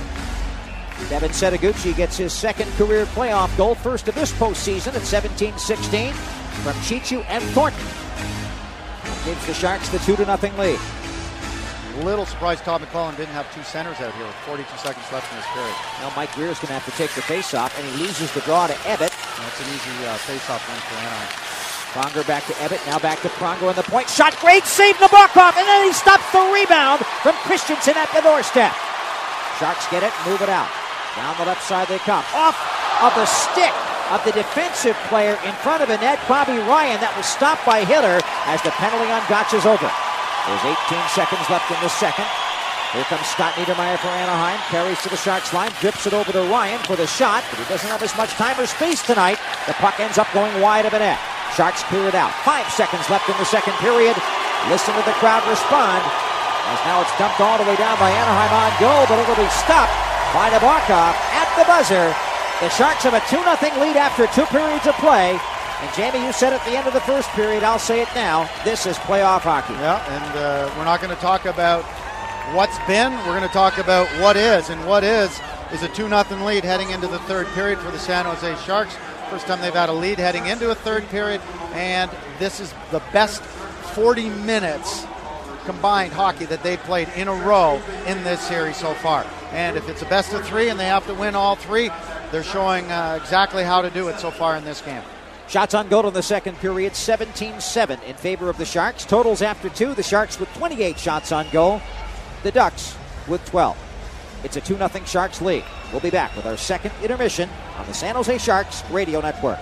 Devin Setaguchi gets his second career playoff goal, first of this postseason at seventeen sixteen from Chichu and Thornton. Gives the Sharks the two to nothing lead. A little surprised Todd McLellan didn't have two centers out here with forty-two seconds left in this period. Now Mike Greer's going to have to take the faceoff, and he loses the draw to Ebbett. That's an easy uh, faceoff win for Anaheim. Pronger back to Ebbett, now back to Pronger on the point. Shot, great save, Nabokov, and then he stops the rebound from Christensen at the doorstep. Sharks get it, move it out. Down the left side they come. Off of the stick of the defensive player in front of the net, Bobby Ryan. That was stopped by Hiller as the penalty on Gotch is over. There's eighteen seconds left in the second. Here comes Scott Niedermayer for Anaheim. Carries to the Sharks line, drips it over to Ryan for the shot, but he doesn't have as much time or space tonight. The puck ends up going wide of the net. Sharks clear it out. Five seconds left in the second period. Listen to the crowd respond, as now it's dumped all the way down by Anaheim on goal, but it'll be stopped by Nabokov at the buzzer. The Sharks have a two nothing lead after two periods of play. And Jamie, you said at the end of the first period, I'll say it now, this is playoff hockey. Yeah, and uh, we're not going to talk about what's been, we're going to talk about what is. And what is is a two nothing lead heading into the third period for the San Jose Sharks. First time they've had a lead heading into a third period, and this is the best forty minutes combined hockey that they've played in a row in this series so far. And if it's a best of three and they have to win all three, they're showing uh, exactly how to do it so far in this game. Shots on goal in the second period, seventeen seven in favor of the Sharks. Totals after two, the Sharks with twenty-eight shots on goal, the Ducks with twelve. It's a two nothing Sharks lead. We'll be back with our second intermission on the San Jose Sharks Radio Network.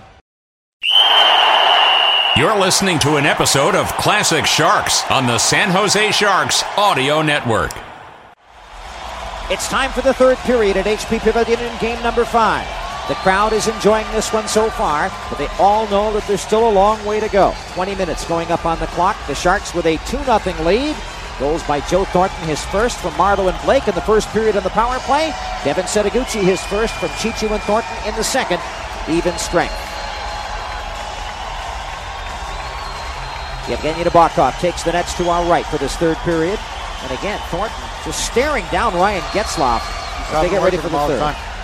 You're listening to an episode of Classic Sharks on the San Jose Sharks Audio Network. It's time for the third period at H P Pavilion in game number five. The crowd is enjoying this one so far, but they all know that there's still a long way to go. twenty minutes going up on the clock. The Sharks with a two nothing lead. Goals by Joe Thornton, his first from Marleau and Blake in the first period on the power play. Devin Setaguchi, his first from Chichu and Thornton in the second. Even strength. Yevgeny Nabokov takes the nets to our right for this third period. And again, Thornton just staring down Ryan Getzlaff as they get ready for the third.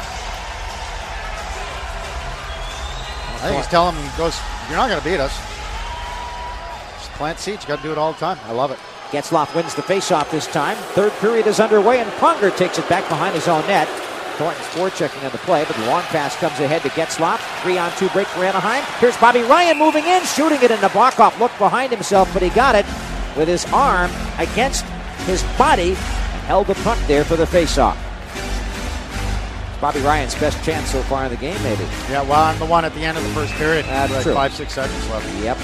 I think he's telling him, he goes, you're not going to beat us. Just plant seats. You got to do it all the time. I love it. Getzlaff wins the faceoff this time. Third period is underway, and Pronger takes it back behind his own net. Thornton's forechecking on the play, but the long pass comes ahead to Getzlaff. Three on two break for Anaheim. Here's Bobby Ryan moving in, shooting it, and Nabokov looked behind himself, but he got it with his arm against his body and held the puck there for the faceoff. Bobby Ryan's best chance so far in the game, maybe. Yeah, well, I'm the one at the end of the first period. That's like true. Five, six seconds left. Yep.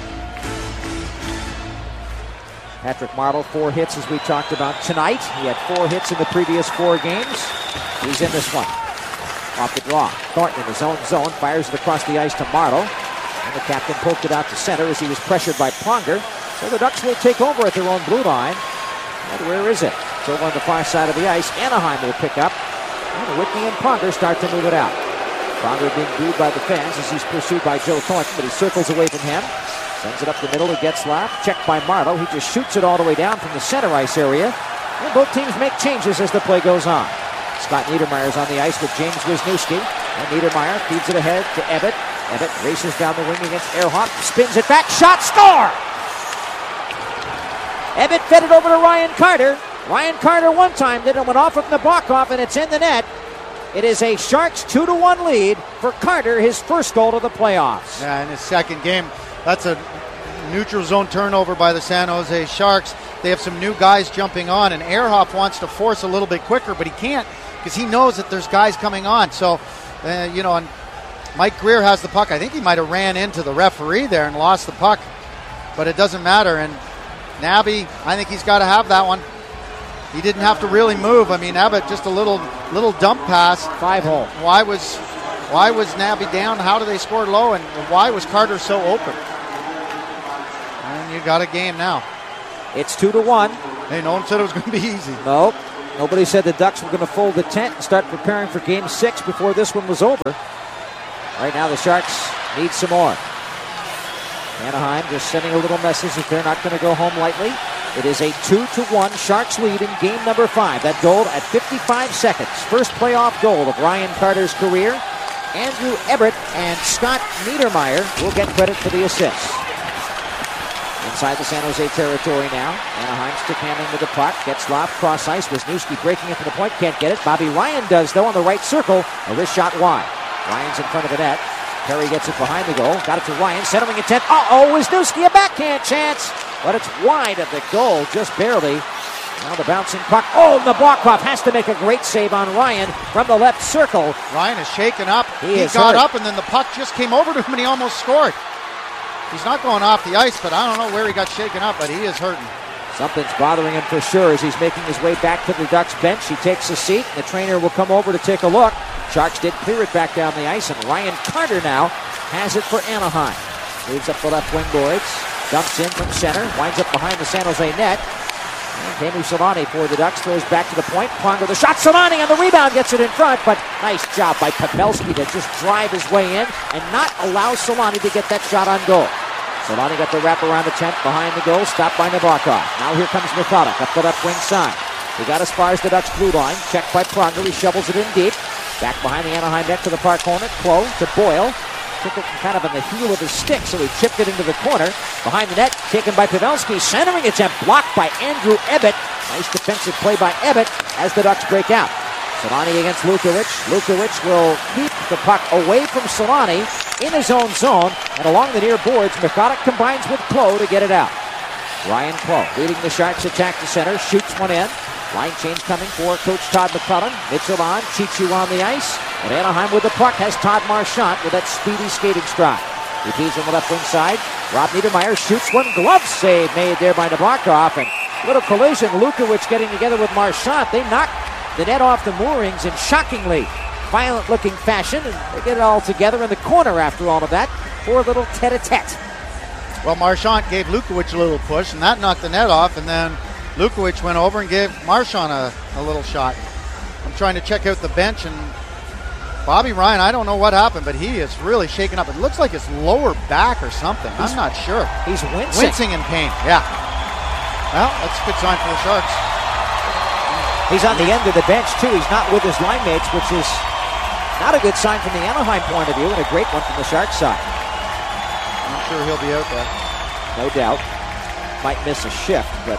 Patrick Marleau, four hits as we talked about tonight. He had four hits in the previous four games. He's in this one. Off the draw. Thornton in his own zone, fires it across the ice to Marleau. And the captain poked it out to center as he was pressured by Pronger. So the Ducks will take over at their own blue line. And where is it? So on the far side of the ice, Anaheim will pick up. And Whitney and Pronger start to move it out. Pronger being booed by the fans as he's pursued by Joe Thornton, but he circles away from him. Sends it up the middle to Getzlaff. Checked by Marleau. He just shoots it all the way down from the center ice area. And both teams make changes as the play goes on. Scott Niedermayer's on the ice with James Wisniewski. And Niedermayer feeds it ahead to Ebbett. Ebbett races down the wing against Ehrhoff. Spins it back. Shot. Score! Ebbett fed it over to Ryan Carter. Ryan Carter one time did it, went off with Nabokov, and it's in the net. It is a Sharks two to one lead for Carter, his first goal to the playoffs. Yeah, in his second game. That's a neutral zone turnover by the San Jose Sharks. They have some new guys jumping on, and Ehrhoff wants to force a little bit quicker, but he can't because he knows that there's guys coming on. So, uh, you know, and Mike Greer has the puck. I think he might have ran into the referee there and lost the puck, but it doesn't matter. And Nabby, I think he's got to have that one. he didn't have to really move. I mean, Abbott just a little little dump pass. Five hole. Why was why was Nabby down? How do they score low? And why was Carter so open? And you got a game now. It's two to one. Hey, no one said it was going to be easy. Nope. Nobody said the Ducks were going to fold the tent and start preparing for game six before this one was over. Right now the Sharks need some more. Anaheim just sending a little message that they're not going to go home lightly. It is a two to one Sharks lead in game number five. That goal at fifty-five seconds. First playoff goal of Ryan Carter's career. Andrew Everett and Scott Niedermayer will get credit for the assist. Inside the San Jose territory now. Anaheim stick handling with the puck. Gets lobbed cross ice. Wisniewski breaking it from the point. Can't get it. Bobby Ryan does, though, on the right circle. A wrist shot wide. Ryan's in front of the net. Perry gets it behind the goal. Got it to Ryan. Centering attempt. Uh-oh, Wisniewski, a backhand chance. But it's wide of the goal, just barely. Now the bouncing puck. Oh, Nabokov has to make a great save on Ryan from the left circle. Ryan is shaken up. He, he is got hurt. up, and then the puck just came over to him, and he almost scored. He's not going off the ice, but I don't know where he got shaken up, but he is hurting. Something's bothering him for sure as he's making his way back to the Ducks bench. He takes a seat. The trainer will come over to take a look. Sharks did clear it back down the ice, and Ryan Carter now has it for Anaheim. Moves up the left wing boards. Dumps in from center. Winds up behind the San Jose net. And Teemu Selanne for the Ducks. Throws back to the point. Pronger the shot. Selanne on the rebound. Gets it in front. But nice job by Pavelski to just drive his way in and not allow Selanne to get that shot on goal. Selanne got the wraparound attempt behind the goal. Stopped by Nabokov. Now here comes Methodic up the left wing side. He got as far as the Ducks blue line. Checked by Pronger. He shovels it in deep. Back behind the Anaheim net to the far corner. Close to Boyle. Took it kind of on the heel of his stick, so he chipped it into the corner. Behind the net, taken by Pavelski. Centering attempt blocked by Andrew Ebbett. Nice defensive play by Ebbett as the Ducks break out. Selanne against Lukovic. Lukovic will keep the puck away from Selanne in his own zone. And along the near boards, Methodic combines with Cloh to get it out. Ryan Cloh leading the Sharks attack to center. Shoots one in. Line change coming for Coach Todd McClellan. Mitchell on, Chichu on the ice. And Anaheim with the puck has Todd Marchant with that speedy skating stride. Repeats on the left wing side. Rob Niedermayer shoots one. Glove save made there by Nabokov. And little collision. Lukovic getting together with Marchant. They knock the net off the moorings in shockingly violent looking fashion. And they get it all together in the corner after all of that for a little tete-a-tete. Well, Marchant gave Lukovic a little push, and that knocked the net off. And then Lukovic went over and gave Marchant a, a little shot. I'm trying to check out the bench, and Bobby Ryan, I don't know what happened, but he is really shaken up. It looks like his lower back or something. He's, I'm not sure. He's wincing. Wincing in pain, yeah. Well, that's a good sign for the Sharks. He's on the end of the bench, too. He's not with his line mates, which is not a good sign from the Anaheim point of view, and a great one from the Sharks side. I'm sure he'll be out there. No doubt. Might miss a shift, but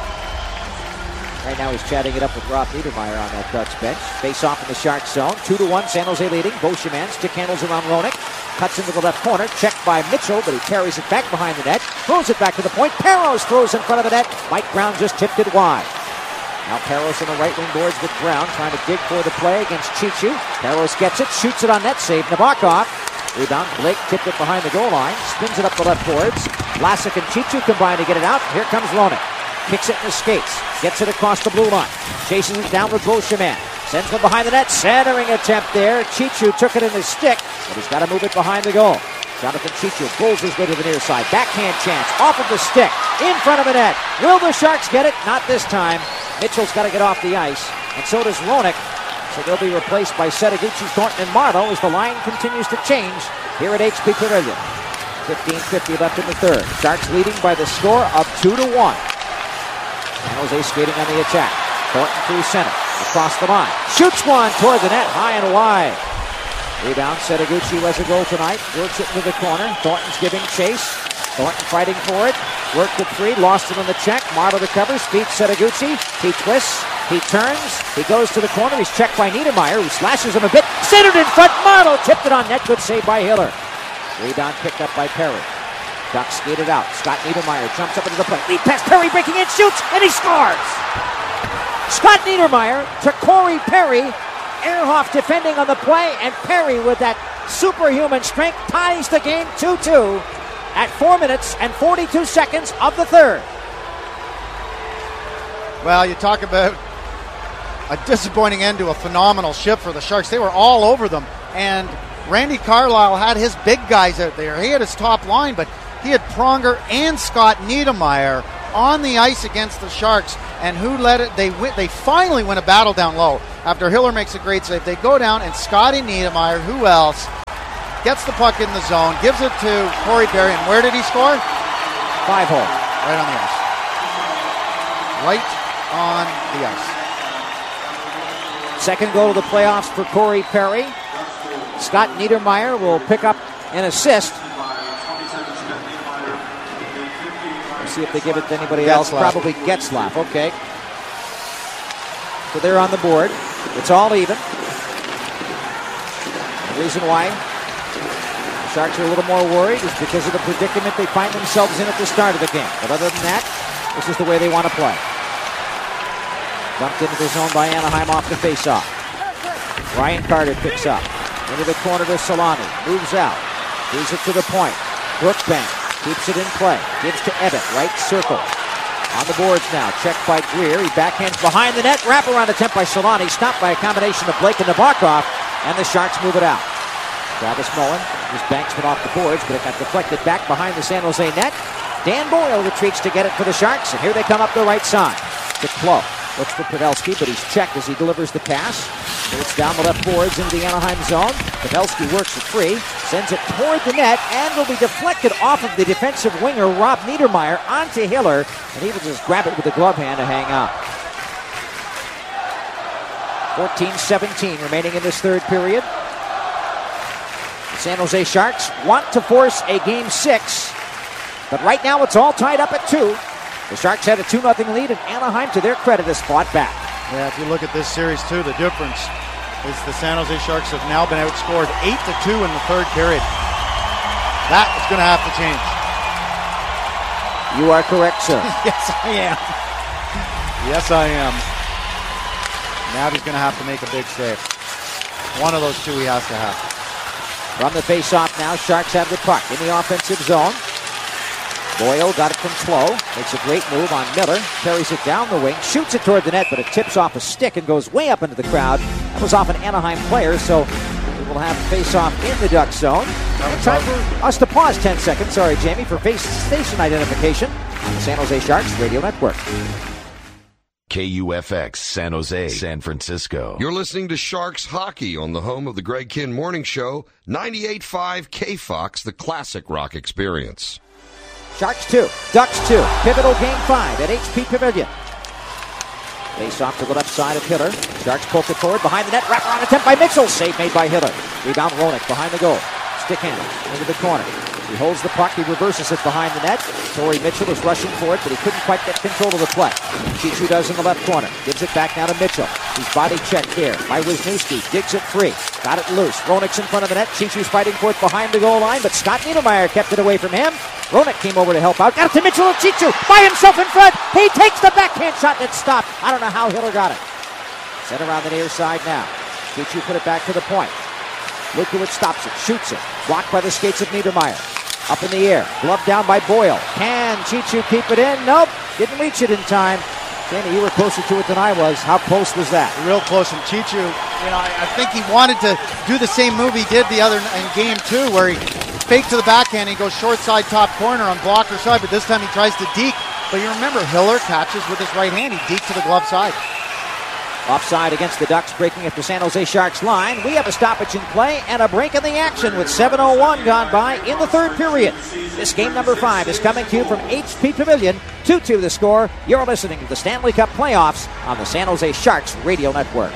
right now he's chatting it up with Rob Niedermayer on that Ducks bench. Face off in the Sharks zone. Two to one, San Jose leading. Beauchemin stick handles around Roenick. Cuts into the left corner. Checked by Mitchell, but he carries it back behind the net. Throws it back to the point. Parros throws in front of the net. Mike Brown just tipped it wide. Now Parros on the right wing boards with Brown, trying to dig for the play against Chichu. Parros gets it, shoots it on net save. Nabokov. Rebound. Blake tipped it behind the goal line. Spins it up the left boards. Vlasic and Chichu combine to get it out. Here comes Roenick. Kicks it in the skates. Gets it across the blue line. Chases it down with Beauchemin. Sends one behind the net. Centering attempt there. Chichu took it in his stick, but he's got to move it behind the goal. Jonathan Chichu pulls his way to the near side. Backhand chance. Off of the stick. In front of the net. Will the Sharks get it? Not this time. Mitchell's got to get off the ice. And so does Roenick. So they'll be replaced by Setaguchi, Thornton, and Marleau as the line continues to change here at H P Pavilion. fifteen fifty left in the third. Sharks leading by the score of two to one. San Jose skating on the attack. Thornton through center. Across the line. Shoots one toward the net. High and wide. Rebound. Setaguchi has a goal tonight. Works it into the corner. Thornton's giving chase. Thornton fighting for it. Worked at three. Lost it on the check. Marleau recovers. Feet Setaguchi. He twists. He turns. He goes to the corner. He's checked by Niedermayer, who slashes him a bit. Centered in front. Marleau tipped it on net. Good save by Hiller. Rebound picked up by Perry. Ducks skated out. Scott Niedermayer jumps up into the play. Lead pass. Perry breaking in. Shoots. And he scores. Scott Niedermayer to Corey Perry. Ehrhoff defending on the play. And Perry with that superhuman strength ties the game two two at four minutes and forty-two seconds of the third. Well, you talk about a disappointing end to a phenomenal shift for the Sharks. They were all over them, and Randy Carlyle had his big guys out there. He had his top line, but he had Pronger and Scott Niedermayer on the ice against the Sharks, and who let it? They win, they finally win a battle down low after Hiller makes a great save. They go down, and Scotty Niedermayer, who else, gets the puck in the zone, gives it to Corey Perry, and where did he score? Five hole. Right on the ice. Right on the ice. Second goal of the playoffs for Corey Perry. Scott Niedermayer will pick up an assist. We'll see if they give it to anybody else. Probably Getzlaf. Okay. So they're on the board. It's all even. The reason why the Sharks are a little more worried is because of the predicament they find themselves in at the start of the game. But other than that, this is the way they want to play. Dumped into the zone by Anaheim off the faceoff. Ryan Carter picks up. Into the corner to Solani. Moves out. Moves it to the point. Brookbank keeps it in play. Gives to Ebbett. Right circle. On the boards now. Checked by Greer. He backhands behind the net. Wraparound attempt by Solani. Stopped by a combination of Blake and Nabokov. And the Sharks move it out. Travis Mullen just banks it off the boards, but it got deflected back behind the San Jose net. Dan Boyle retreats to get it for the Sharks, and here they come up the right side. To Klo. Looks for Pavelski, but he's checked as he delivers the pass. So it's down the left boards into the Anaheim zone. Pavelski works it free, sends it toward the net, and will be deflected off of the defensive winger, Rob Niedermayer, onto Hiller, and he will just grab it with the glove hand to hang out. fourteen seventeen remaining in this third period. The San Jose Sharks want to force a game six, but right now it's all tied up at two. The Sharks had a two nothing lead, and Anaheim, to their credit, has fought back. Yeah, if you look at this series, too, the difference is the San Jose Sharks have now been outscored eight to two in the third period. That is going to have to change. You are correct, sir. Yes, I am. Yes, I am. Now he's going to have to make a big save. One of those two he has to have. From the face-off now, Sharks have the puck in the offensive zone. Boyle got it from Klo. Makes a great move on Miller. Carries it down the wing. Shoots it toward the net, but it tips off a stick and goes way up into the crowd. That was off an Anaheim player, so we will have face-off in the Duck zone. And time for us to pause ten seconds. Sorry, Jamie, for face station identification on the San Jose Sharks Radio Network. K U F X, San Jose, San Francisco. You're listening to Sharks Hockey on the home of the Greg Kihn Morning Show, ninety-eight point five K Fox, the classic rock experience. Sharks two, Ducks two. Pivotal game five at H P Pavilion. Face off to the left side of Hiller. Sharks poke it forward behind the net. Wraparound attempt by Mitchell. Save made by Hiller. Rebound Roenick behind the goal. Stick handle into the corner. He holds the puck. He reverses it behind the net. Torrey Mitchell is rushing for it, but he couldn't quite get control of the play. Chichu does in the left corner. Gives it back now to Mitchell. He's body checked here by Wisniewski. Digs it free. Got it loose. Roenick's in front of the net. Chichu's fighting for it behind the goal line, but Scott Niedermayer kept it away from him. Roenick came over to help out. Got it to Mitchell and Chichu by himself in front. He takes the backhand shot and it's stopped. I don't know how Hiller got it. Set around the near side now. Chichu put it back to the point. Lukowicz stops it. Shoots it. Blocked by the skates of Niedermayer. Up in the air. Glove down by Boyle. Can Chichu keep it in? Nope. Didn't reach it in time. Danny, you were closer to it than I was. How close was that? Real close. And Chichu, you know, I, I think he wanted to do the same move he did the other in game two, where he faked to the backhand. He goes short side, top corner on blocker side, but this time he tries to deke. But you remember, Hiller catches with his right hand. He deked to the glove side. Offside against the Ducks, breaking at the San Jose Sharks line. We have a stoppage in play and a break in the action with seven oh one gone by in the third period. This game number five is coming to you from H P Pavilion. two two the score. You're listening to the Stanley Cup playoffs on the San Jose Sharks Radio Network.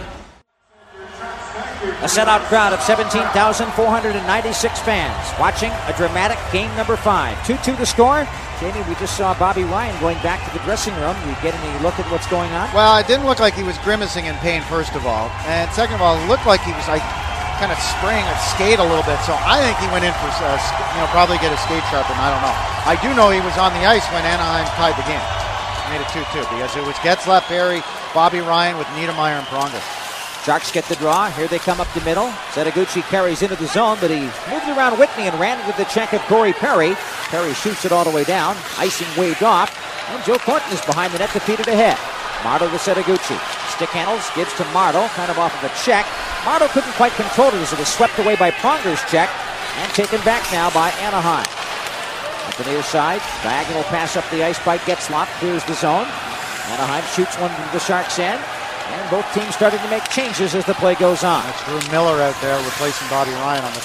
A sellout crowd of seventeen thousand four hundred ninety-six fans watching a dramatic game number five. two two the score. Jamie, we just saw Bobby Ryan going back to the dressing room. You get any look at what's going on? Well, it didn't look like he was grimacing in pain, first of all. And second of all, it looked like he was like kind of spraying a skate a little bit. So I think he went in for, uh, you know, probably get a skate sharpened. I don't know. I do know he was on the ice when Anaheim tied the game. Made it two two because it was Getzlaf, Perry, Bobby Ryan with Niedermayer and Pronger. Sharks get the draw. Here they come up the middle. Setaguchi carries into the zone, but he moved around Whitney and ran into the check of Corey Perry. Perry shoots it all the way down. Icing waved off. And Joe Thornton is behind the net to feed it ahead. Marto to Setaguchi. Stick handles, gives to Marto, kind of off of a check. Marto couldn't quite control it as it was swept away by Pronger's check and taken back now by Anaheim. At the near side, diagonal pass up the ice by Getzlaf, clears the zone. Anaheim shoots one from the Sharks' end, and both teams starting to make changes as the play goes on. That's Drew Miller out there replacing Bobby Ryan on the